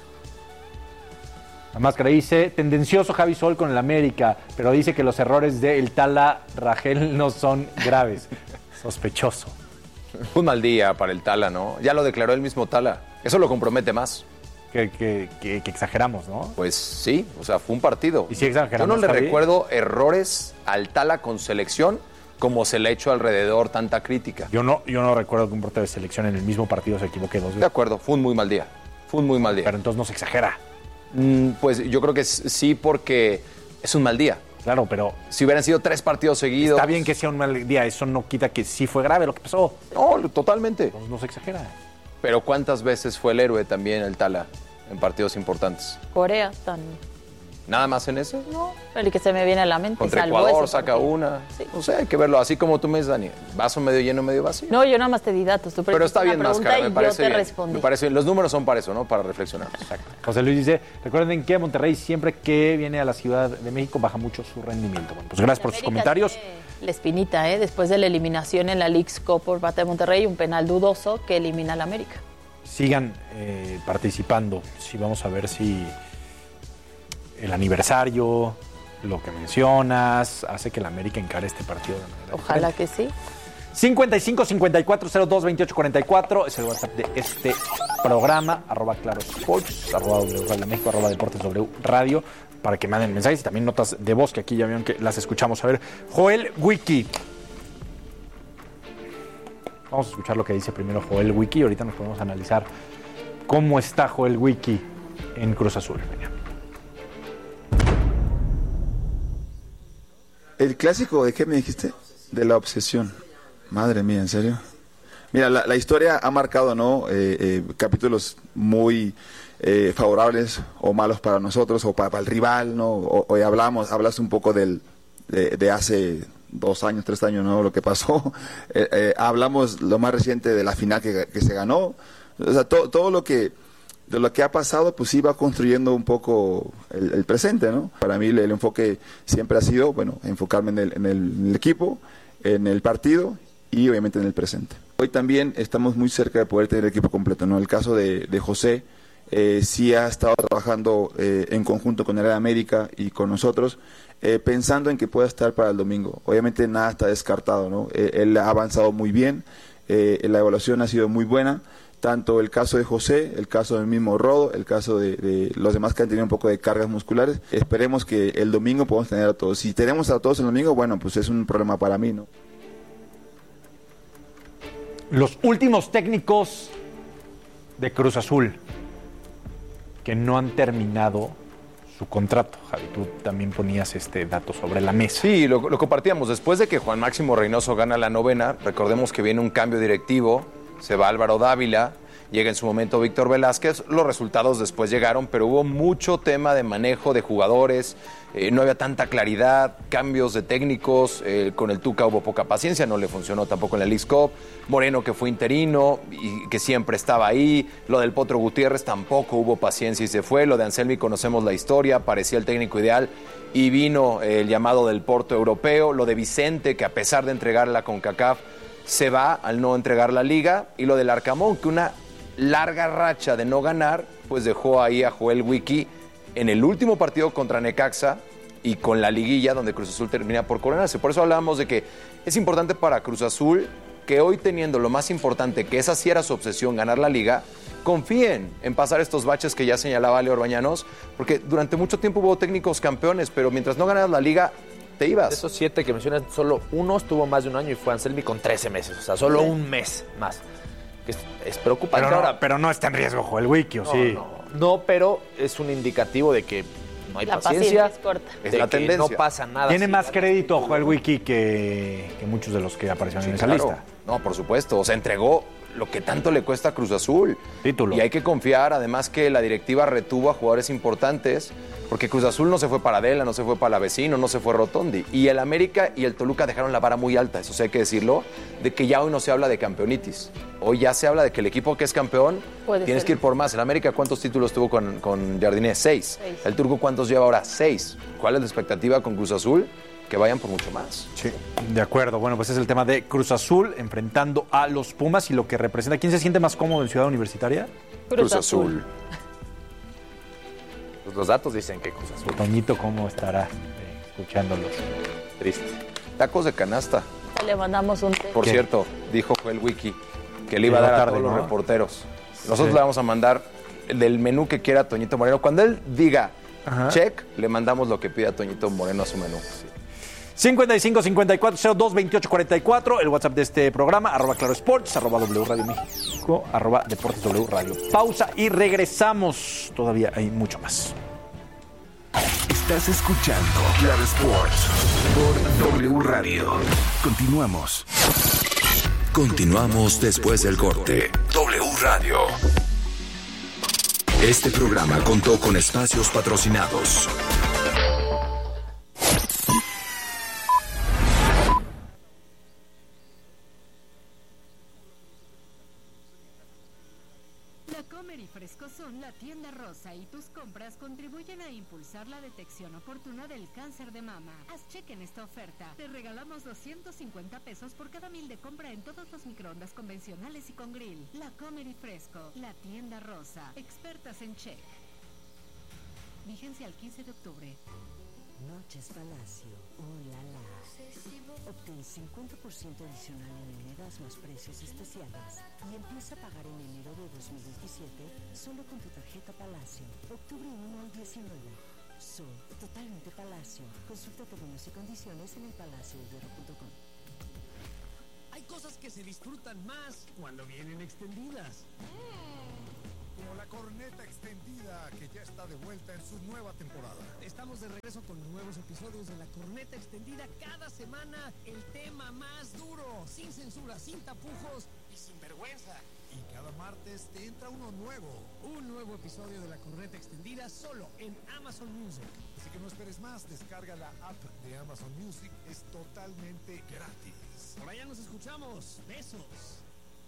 La máscara dice, tendencioso Javi Sol con el América, pero dice que los errores de el Tala Rangel no son graves. Sospechoso. Un mal día para el Tala, ¿no? Ya lo declaró el mismo Tala. Eso lo compromete más. Que exageramos, ¿no? Pues sí, o sea, fue un partido. Y sí exageramos. Yo no le recuerdo errores al Tala con selección como se le ha hecho alrededor tanta crítica. Yo no recuerdo que un portero de selección en el mismo partido se equivoque 2 veces. De acuerdo, fue un muy mal día. Pero entonces no se exagera. Pues yo creo que sí, porque es un mal día. Claro, pero si hubieran sido 3 partidos seguidos... Está bien que sea un mal día, eso no quita que sí fue grave lo que pasó. No, totalmente. Entonces no se exagera. Pero ¿cuántas veces fue el héroe también el Tala en partidos importantes? Corea tan... ¿Nada más en ese? No, el que se me viene a la mente. Contra Ecuador saca una. Sí. No sé, hay que verlo así como tú me dices, Dani. ¿Vaso medio lleno, medio vacío? No, yo nada más te di datos. Tú pero está bien, Máscara, me parece bien. Respondí. Me parece bien. Los números son para eso, ¿no? Para reflexionar. Exacto. José Luis dice, recuerden que Monterrey siempre que viene a la Ciudad de México baja mucho su rendimiento. Bueno, pues gracias por sus comentarios. La espinita, después de la eliminación en la Leagues Cup por parte de Monterrey, un penal dudoso que elimina al América. Sigan participando. Sí, vamos a ver si el aniversario, lo que mencionas, hace que el América encare este partido de manera Ojalá diferente. Que sí. 55-54-02-28-44 es el WhatsApp de este programa, @clarosports, @W Radio México, @Deportes W Radio, para que manden mensajes y también notas de voz, que aquí ya vieron que las escuchamos. A ver, Joel Wiki. Vamos a escuchar lo que dice primero Joel Wiki y ahorita nos podemos analizar cómo está Joel Wiki en Cruz Azul. Venga. ¿El clásico de qué me dijiste? De la obsesión. Madre mía, ¿en serio? Mira, la historia ha marcado, ¿no? Capítulos muy favorables o malos para nosotros o para el rival, ¿no? Hoy hablas un poco de hace 2 años, 3 años, ¿no? Lo que pasó. Hablamos lo más reciente de la final que se ganó. O sea, todo lo que ha pasado, pues iba construyendo un poco el presente, ¿no? Para mí el enfoque siempre ha sido, bueno, enfocarme en el equipo, en el partido y obviamente en el presente. Hoy también estamos muy cerca de poder tener el equipo completo, ¿no? El caso de José sí ha estado trabajando en conjunto con el América y con nosotros, pensando en que pueda estar para el domingo. Obviamente nada está descartado, ¿no? Él ha avanzado muy bien, la evaluación ha sido muy buena, tanto el caso de José, el caso del mismo Rodo, el caso de los demás que han tenido un poco de cargas musculares. Esperemos que el domingo podamos tener a todos. Si tenemos a todos el domingo, bueno, pues es un problema para mí, ¿no? Los últimos técnicos de Cruz Azul que no han terminado su contrato. Javi, tú también ponías este dato sobre la mesa. Sí, lo compartíamos. Después de que Juan Máximo Reynoso gana la 9ª, recordemos que viene un cambio directivo, se va Álvaro Dávila, llega en su momento Víctor Velázquez, los resultados después llegaron, pero hubo mucho tema de manejo de jugadores, no había tanta claridad, cambios de técnicos, con el Tuca hubo poca paciencia, no le funcionó tampoco en la Leagues Cup, Moreno que fue interino y que siempre estaba ahí, lo del Potro Gutiérrez tampoco hubo paciencia y se fue, lo de Anselmi conocemos la historia, parecía el técnico ideal y vino el llamado del Porto Europeo, lo de Vicente que a pesar de entregar la CONCACAF se va al no entregar la liga, y lo del Arcamón que una larga racha de no ganar, pues dejó ahí a Joel Wiki en el último partido contra Necaxa y con la liguilla donde Cruz Azul termina por coronarse. Por eso hablábamos de que es importante para Cruz Azul que hoy, teniendo lo más importante, que esa sí era su obsesión, ganar la liga, confíen en pasar estos baches que ya señalaba Leo Orbañanos, porque durante mucho tiempo hubo técnicos campeones, pero mientras no ganaras la liga, te ibas. De esos 7 que mencionas, solo uno estuvo más de un año y fue Anselmi con 13 meses, o sea, solo un mes más. Es preocupante. Pero no está en riesgo Joel Wiki, ¿o sí? No, pero es un indicativo de que no hay la paciencia, es corta. Es la tendencia. No pasa nada. Tiene más crédito Joel Wiki que muchos de los que aparecieron en esa lista. No, por supuesto. O sea, entregó lo que tanto le cuesta a Cruz Azul. Título. Y hay que confiar, además, que la directiva retuvo a jugadores importantes, porque Cruz Azul no se fue para Adela, no se fue para la Vecino, no se fue Rotondi. Y el América y el Toluca dejaron la vara muy alta, eso sí hay que decirlo, de que ya hoy no se habla de campeonitis. Hoy ya se habla de que el equipo que es campeón tienes que ir por más. El América, ¿cuántos títulos tuvo con Jardinés? 6. El Turco, ¿cuántos lleva ahora? 6. ¿Cuál es la expectativa con Cruz Azul? Que vayan por mucho más. Sí, de acuerdo. Bueno, pues es el tema de Cruz Azul enfrentando a los Pumas y lo que representa. ¿Quién se siente más cómodo en Ciudad Universitaria? Cruz Azul. Pues los datos dicen que Cruz Azul. Toñito, ¿cómo estará escuchándolos? Triste. Tacos de canasta. Le mandamos un té. Por cierto, dijo Joel Wiki que le iba a dar a todos los reporteros. Nosotros le vamos a mandar del menú que quiera Toñito Moreno. Cuando él diga check, le mandamos lo que pida Toñito Moreno a su menú. 55-54-02-28-44, el WhatsApp de este programa, @ClaroSports, @W Radio México, @Deportes W Radio. Pausa y regresamos. Todavía hay mucho más. Estás escuchando Claro Sports por W Radio. Continuamos. Continuamos después del corte. W Radio. Este programa contó con espacios patrocinados. Comer y Frescosón, la tienda rosa y tus compras contribuyen a impulsar la detección oportuna del cáncer de mama. Haz cheque en esta oferta. Te regalamos 250 pesos por cada 1000 de compra en todos los microondas convencionales y con grill. La Comer y Fresco, la tienda rosa, expertas en check. Vigencia al 15 de octubre. Noches Palacio, la. Obtén 50% adicional en monedas más precios especiales y empieza a pagar en enero de 2027 solo con tu tarjeta Palacio. Octubre 1 al 19. Soy totalmente Palacio. Consulta términos y condiciones en elpalaciodehierro.com. Hay cosas que se disfrutan más cuando vienen extendidas. Como la corneta extendida, que ya está de vuelta en su nueva temporada. Estamos de regreso con nuevos episodios de la corneta extendida cada semana. El tema más duro, sin censura, sin tapujos y sin vergüenza. Y cada martes te entra uno nuevo. Un nuevo episodio de la corneta extendida solo en Amazon Music. Así que no esperes más, descarga la app de Amazon Music, es totalmente gratis. Por allá nos escuchamos. Besos.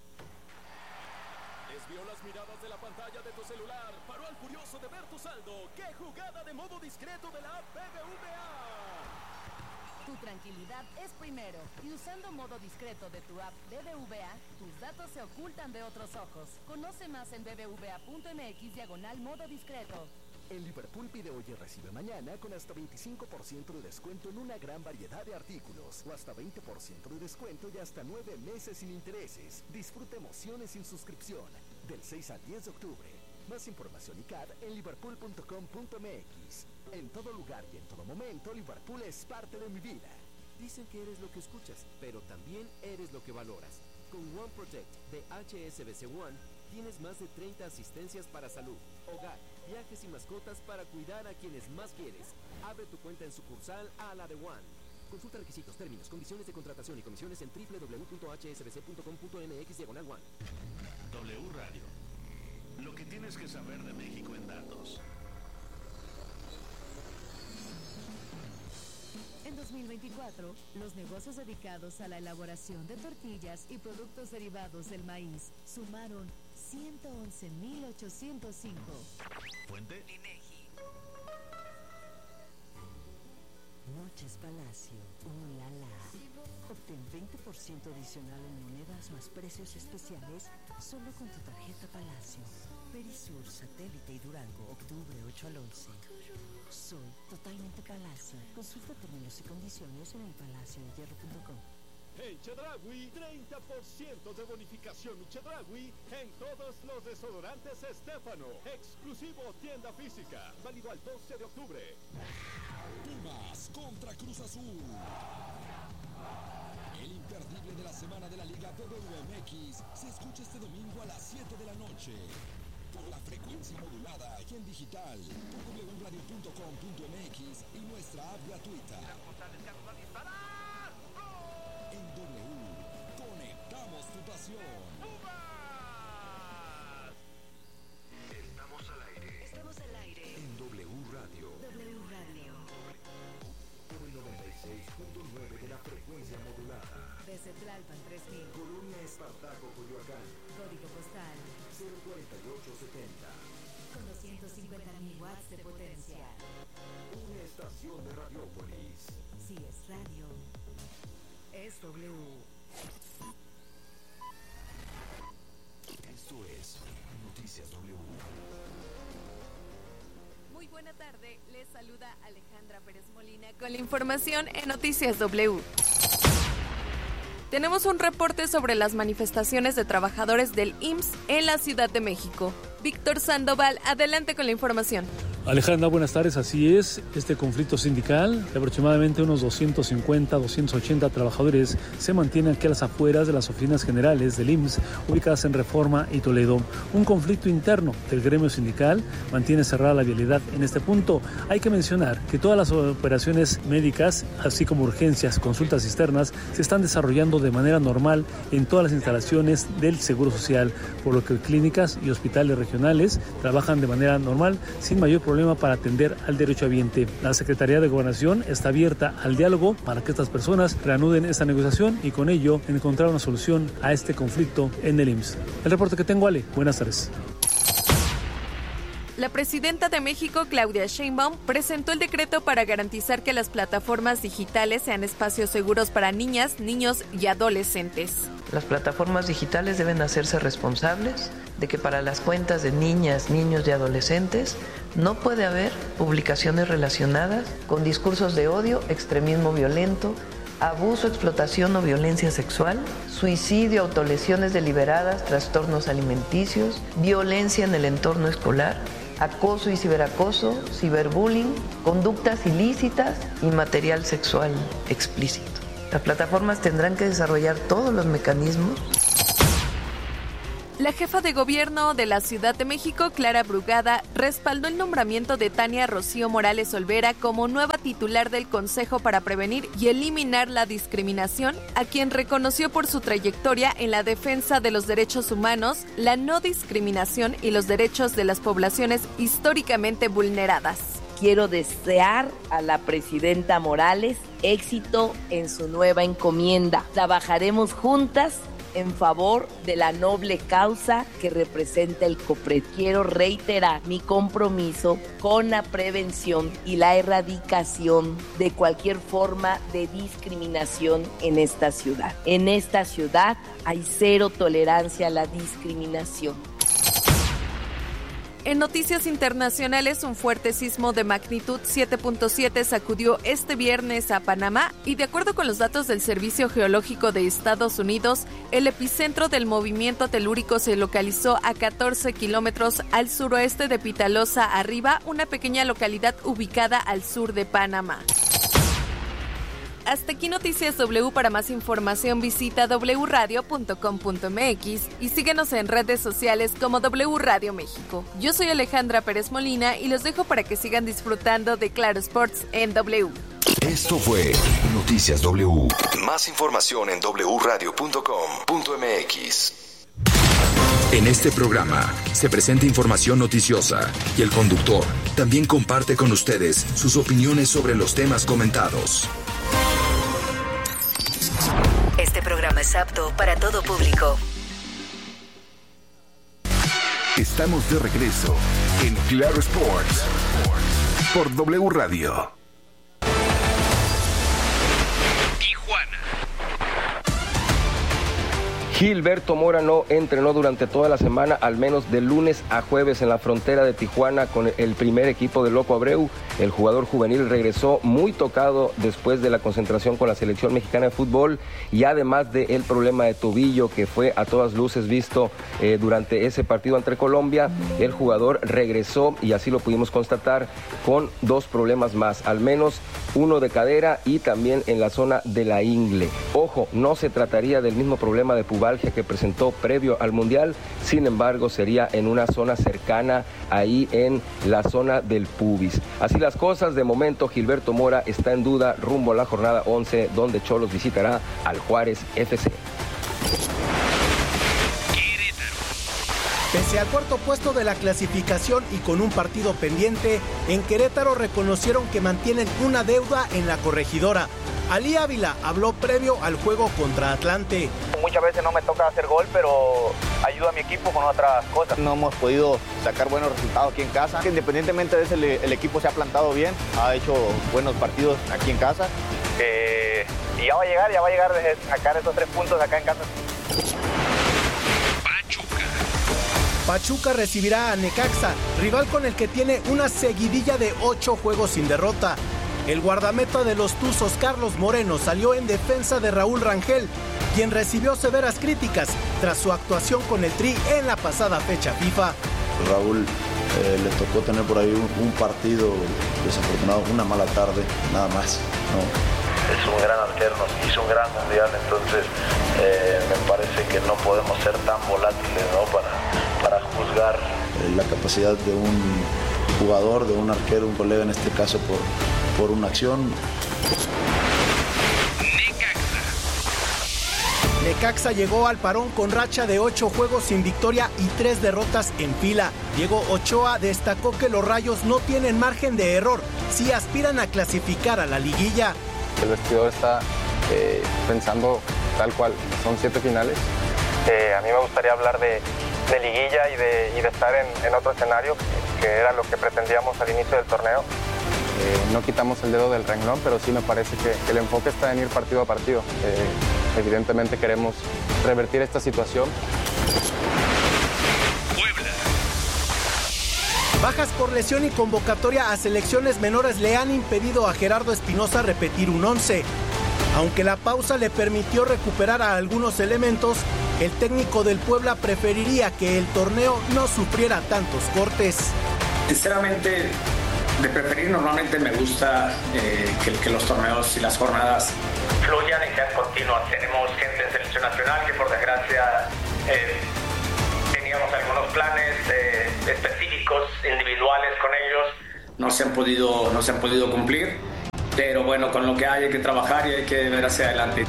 Desvió las miradas de la pantalla de tu celular. Paró al furioso de ver tu saldo. ¡Qué jugada de modo discreto de la app BBVA! Tu tranquilidad es primero. Y usando modo discreto de tu app BBVA, tus datos se ocultan de otros ojos. Conoce más en bbva.mx/modo discreto. En Liverpool pide hoy y recibe mañana con hasta 25% de descuento en una gran variedad de artículos o hasta 20% de descuento y hasta 9 meses sin intereses. Disfruta emociones sin suscripción del 6 al 10 de octubre. Más información y CAD en liverpool.com.mx. En todo lugar y en todo momento, Liverpool es parte de mi vida. Dicen que eres lo que escuchas, pero también eres lo que valoras. Con One Protect de HSBC One tienes más de 30 asistencias para salud, hogar, viajes y mascotas para cuidar a quienes más quieres. Abre tu cuenta en sucursal a la de One. Consulta requisitos, términos, condiciones de contratación y comisiones en www.hsbc.com.mx/one. W Radio. Lo que tienes que saber de México en datos. En 2024, los negocios dedicados a la elaboración de tortillas y productos derivados del maíz sumaron 111.805. Fuente. Noches Palacio, la. Obtén 20% adicional en monedas más precios especiales solo con tu tarjeta Palacio. Perisur, Satélite y Durango, octubre 8 al 11. Soy totalmente Palacio. Consulta términos y condiciones en elpalaciodehierro.com. En Chedraui, 30% de bonificación Chedraui en todos los desodorantes Stefano. Exclusivo tienda física. Válido al 12 de octubre. Pumas contra Cruz Azul. El imperdible de la semana de la Liga BBVA se escucha este domingo a las 7 de la noche. Por la frecuencia modulada y en digital. Por wradio.com.mx y nuestra app gratuita. En W, conectamos tu pasión. Estamos al aire. Estamos al aire. En W Radio. W Radio. Por el 96.9 de la frecuencia modulada. Desde Tlalpan 3000. Colonia Espartaco, Coyoacán. Código postal 04870. con 250.000 watts de potencia. Una estación de Radiópolis. Si es radio, es W. Esto es Noticias W. Muy buena tarde, les saluda Alejandra Pérez Molina con la información en Noticias W. Tenemos un reporte sobre las manifestaciones de trabajadores del IMSS en la Ciudad de México. Víctor Sandoval, adelante con la información. Alejandra, buenas tardes. Así es, este conflicto sindical de aproximadamente unos 250, 280 trabajadores se mantiene aquí a las afueras de las oficinas generales del IMSS ubicadas en Reforma y Toledo. Un conflicto interno del gremio sindical mantiene cerrada la vialidad en este punto. Hay que mencionar que todas las operaciones médicas, así como urgencias, consultas externas, se están desarrollando de manera normal en todas las instalaciones del Seguro Social, por lo que clínicas y hospitales regionales trabajan de manera normal sin mayor problema para atender al derechohabiente. La Secretaría de Gobernación está abierta al diálogo para que estas personas reanuden esta negociación y con ello encontrar una solución a este conflicto en el IMSS. El reporte que tengo, Ale. Buenas tardes. La presidenta de México, Claudia Sheinbaum, presentó el decreto para garantizar que las plataformas digitales sean espacios seguros para niñas, niños y adolescentes. Las plataformas digitales deben hacerse responsables de que para las cuentas de niñas, niños y adolescentes No puede haber publicaciones relacionadas con discursos de odio, extremismo violento, abuso, explotación o violencia sexual, suicidio, autolesiones deliberadas, trastornos alimenticios, violencia en el entorno escolar, acoso y ciberacoso, ciberbullying, conductas ilícitas y material sexual explícito. Las plataformas tendrán que desarrollar todos los mecanismos. La jefa de gobierno de la Ciudad de México, Clara Brugada, respaldó el nombramiento de Tania Rocío Morales Olvera como nueva titular del Consejo para Prevenir y Eliminar la Discriminación, a quien reconoció por su trayectoria en la defensa de los derechos humanos, la no discriminación y los derechos de las poblaciones históricamente vulneradas. Quiero desear a la presidenta Morales éxito en su nueva encomienda. Trabajaremos juntas en favor de la noble causa que representa el COPRED. Quiero reiterar mi compromiso con la prevención y la erradicación de cualquier forma de discriminación en esta ciudad. En esta ciudad hay cero tolerancia a la discriminación. En noticias internacionales, un fuerte sismo de magnitud 7.7 sacudió este viernes a Panamá y, de acuerdo con los datos del Servicio Geológico de Estados Unidos, el epicentro del movimiento telúrico se localizó a 14 kilómetros al suroeste de Pitalosa Arriba, una pequeña localidad ubicada al sur de Panamá. Hasta aquí Noticias W. Para más información visita wradio.com.mx y síguenos en redes sociales como W Radio México. Yo soy Alejandra Pérez Molina y los dejo para que sigan disfrutando de Claro Sports en W. Esto fue Noticias W. Más información en wradio.com.mx. En este programa se presenta información noticiosa y el conductor también comparte con ustedes sus opiniones sobre los temas comentados. Este programa es apto para todo público. Estamos de regreso en Claro Sports por W Radio. Gilberto Mora no entrenó durante toda la semana, al menos de lunes a jueves en la frontera de Tijuana con el primer equipo de Loco Abreu. El jugador juvenil regresó muy tocado después de la concentración con la selección mexicana de fútbol y además del problema de tobillo que fue a todas luces visto durante ese partido ante Colombia. El jugador regresó y así lo pudimos constatar con dos problemas más, al menos uno de cadera y también en la zona de la ingle. Ojo, no se trataría del mismo problema de pubalgia que presentó previo al Mundial, sin embargo sería en una zona cercana ahí en la zona del pubis. Así las cosas, de momento Gilberto Mora está en duda rumbo a la jornada 11 donde Cholos visitará al Juárez FC. Pese al cuarto puesto de la clasificación y con un partido pendiente, en Querétaro reconocieron que mantienen una deuda en la corregidora. Ali Ávila habló previo al juego contra Atlante. Muchas veces no me toca hacer gol, pero ayuda a mi equipo con otras cosas. No hemos podido sacar buenos resultados aquí en casa. Independientemente de eso, el equipo se ha plantado bien, ha hecho buenos partidos aquí en casa. Y ya va a llegar de sacar esos 3 puntos acá en casa. Pachuca recibirá a Necaxa, rival con el que tiene una seguidilla de 8 juegos sin derrota. El guardameta de los Tuzos, Carlos Moreno, salió en defensa de Raúl Rangel, quien recibió severas críticas tras su actuación con el Tri en la pasada fecha FIFA. Raúl le tocó tener por ahí un partido desafortunado, una mala tarde, nada más, ¿no? Es un gran arquero, nos hizo un gran mundial, entonces me parece que no podemos ser tan volátiles, ¿no? para juzgar. La capacidad de un jugador, de un arquero, un colega en este caso por una acción. Necaxa llegó al parón con racha de 8 juegos sin victoria y 3 derrotas en fila. Diego Ochoa destacó que los Rayos no tienen margen de error si aspiran a clasificar a la liguilla. El vestidor está pensando tal cual, son 7 finales. A mí me gustaría hablar de liguilla y de estar en otro escenario, que era lo que pretendíamos al inicio del torneo. No quitamos el dedo del renglón, pero sí me parece que el enfoque está en ir partido a partido. Evidentemente queremos revertir esta situación. Bajas por lesión y convocatoria a selecciones menores le han impedido a Gerardo Espinoza repetir un 11. Aunque la pausa le permitió recuperar a algunos elementos, el técnico del Puebla preferiría que el torneo no sufriera tantos cortes. Sinceramente, de preferir, normalmente me gusta que los torneos y las jornadas fluyan y sean continuas. Tenemos gente en selección nacional que por desgracia teníamos algunos planes específicos, individuales con ellos, no se han podido cumplir, pero bueno, con lo que hay que trabajar y hay que ver hacia adelante.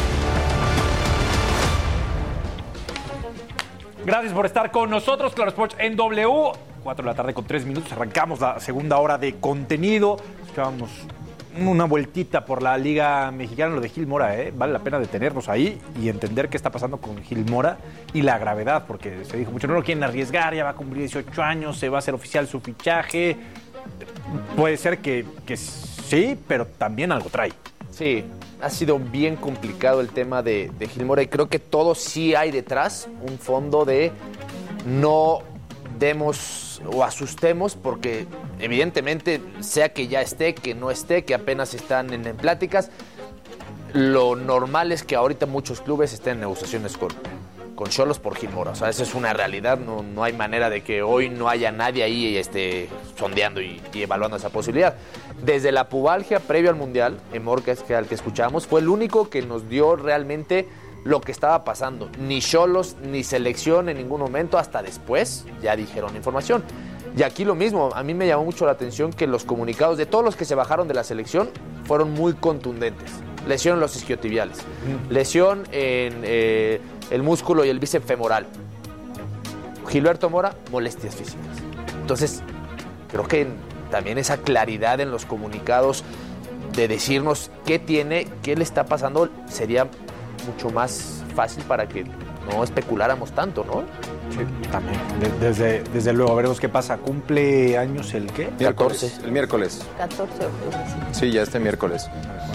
Gracias por estar con nosotros, Claro Sports en W. 4 de la tarde con 3 minutos. Arrancamos la segunda hora de contenido. Estábamos una vueltita por la Liga Mexicana, lo de Gil Mora, vale la pena detenernos ahí y entender qué está pasando con Gil Mora y la gravedad, porque se dijo mucho, no lo quieren arriesgar, ya va a cumplir 18 años, se va a hacer oficial su fichaje. Puede ser que sí, pero también algo trae. Sí, ha sido bien complicado el tema de Gil Mora y creo que todo sí hay detrás un fondo de no demos o asustemos, porque evidentemente sea que ya esté, que no esté, que apenas están en pláticas, lo normal es que ahorita muchos clubes estén en negociaciones con Xolos por Gil Mora. O sea, esa es una realidad, no hay manera de que hoy no haya nadie ahí sondeando y evaluando esa posibilidad. Desde la pubalgia previo al Mundial, Emor, que es al que escuchamos, fue el único que nos dio realmente lo que estaba pasando. Ni Xolos, ni selección en ningún momento, hasta después ya dijeron información. Y aquí lo mismo, a mí me llamó mucho la atención que los comunicados de todos los que se bajaron de la selección fueron muy contundentes. Lesión en los isquiotibiales, lesión en el músculo y el bíceps femoral. Gilberto Mora, molestias físicas. Entonces, creo que también esa claridad en los comunicados de decirnos qué tiene, qué le está pasando, sería mucho más fácil para que no especuláramos tanto, ¿no? Sí, también. Desde luego, veremos qué pasa. ¿Cumple años el qué? 14. El miércoles. 14 de octubre. Sí, ya este miércoles.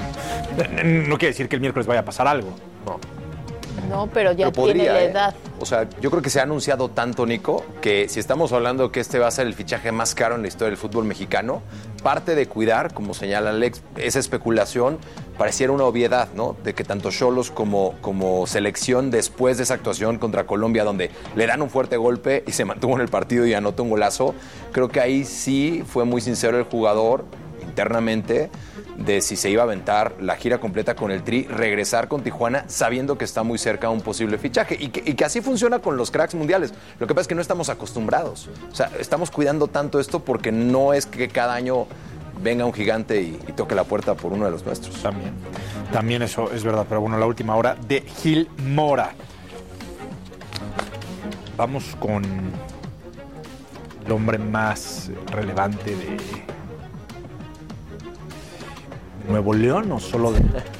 No quiere decir que el miércoles vaya a pasar algo. No, pero ya tiene la edad. O sea, yo creo que se ha anunciado tanto, Nico, que si estamos hablando que este va a ser el fichaje más caro en la historia del fútbol mexicano, parte de cuidar, como señala Alex, esa especulación pareciera una obviedad, ¿no? De que tanto Xolos como selección, después de esa actuación contra Colombia, donde le dan un fuerte golpe y se mantuvo en el partido y anotó un golazo, creo que ahí sí fue muy sincero el jugador internamente de si se iba a aventar la gira completa con el Tri, regresar con Tijuana sabiendo que está muy cerca a un posible fichaje y que así funciona con los cracks mundiales. Lo que pasa es que no estamos acostumbrados. O sea, estamos cuidando tanto esto porque no es que cada año venga un gigante y toque la puerta por uno de los nuestros. También eso es verdad, pero bueno, la última hora de Gil Mora. Vamos con el hombre más relevante de Nuevo León o solo de...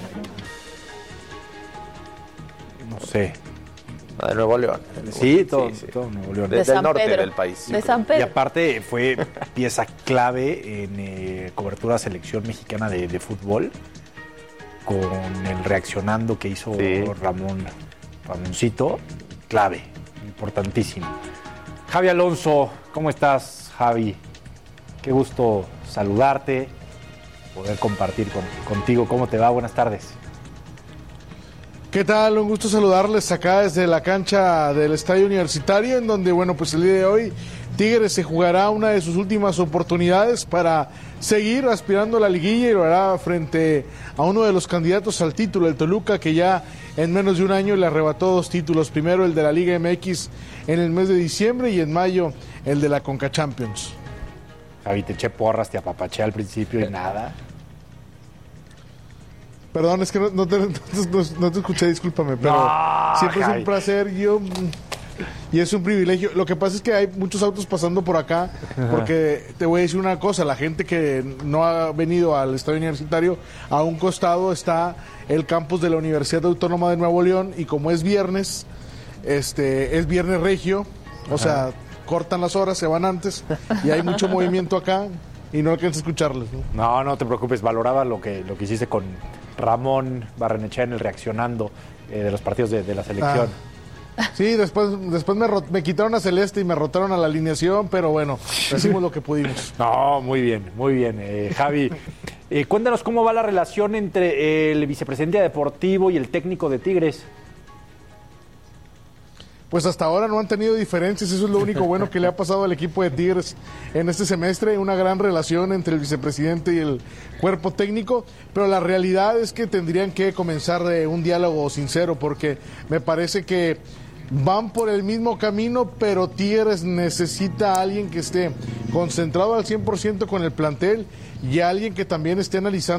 No sé. De Nuevo León. Sí, todo Nuevo León. Desde el norte del país. De San Pedro. Y aparte fue pieza clave en cobertura de selección mexicana de fútbol, con el reaccionando que hizo Ramoncito, clave, importantísimo. Javi Alonso, ¿cómo estás, Javi? Qué gusto saludarte, poder compartir contigo. ¿Cómo te va? Buenas tardes. ¿Qué tal? Un gusto saludarles acá desde la cancha del Estadio Universitario, en donde, bueno, pues el día de hoy Tigres se jugará una de sus últimas oportunidades para seguir aspirando a la liguilla y lo hará frente a uno de los candidatos al título, el Toluca, que ya en menos de un año le arrebató 2 títulos. Primero el de la Liga MX en el mes de diciembre y en mayo el de la Conca Champions. Javi, te eché porras, te apapaché al principio y nada. Perdón, es que no te escuché, discúlpame, pero siempre Javi. Es un placer y es un privilegio. Lo que pasa es que hay muchos autos pasando por acá, porque te voy a decir una cosa, la gente que no ha venido al Estadio Universitario, a un costado está el campus de la Universidad Autónoma de Nuevo León, y como es viernes viernes regio, o sea, cortan las horas, se van antes, y hay mucho movimiento acá, y no alcanza a escucharles, ¿no? No te preocupes, valoraba lo que hiciste con Ramón Barrenechea en el reaccionando de los partidos de la selección. Sí, después me quitaron a Celeste y me rotaron a la alineación, pero bueno, hicimos lo que pudimos. No, muy bien, Javi. Cuéntanos cómo va la relación entre el vicepresidente deportivo y el técnico de Tigres. Pues hasta ahora no han tenido diferencias, eso es lo único bueno que le ha pasado al equipo de Tigres en este semestre, una gran relación entre el vicepresidente y el cuerpo técnico, pero la realidad es que tendrían que comenzar un diálogo sincero, porque me parece que van por el mismo camino, pero Tigres necesita a alguien que esté concentrado al 100% con el plantel y a alguien que también esté analizando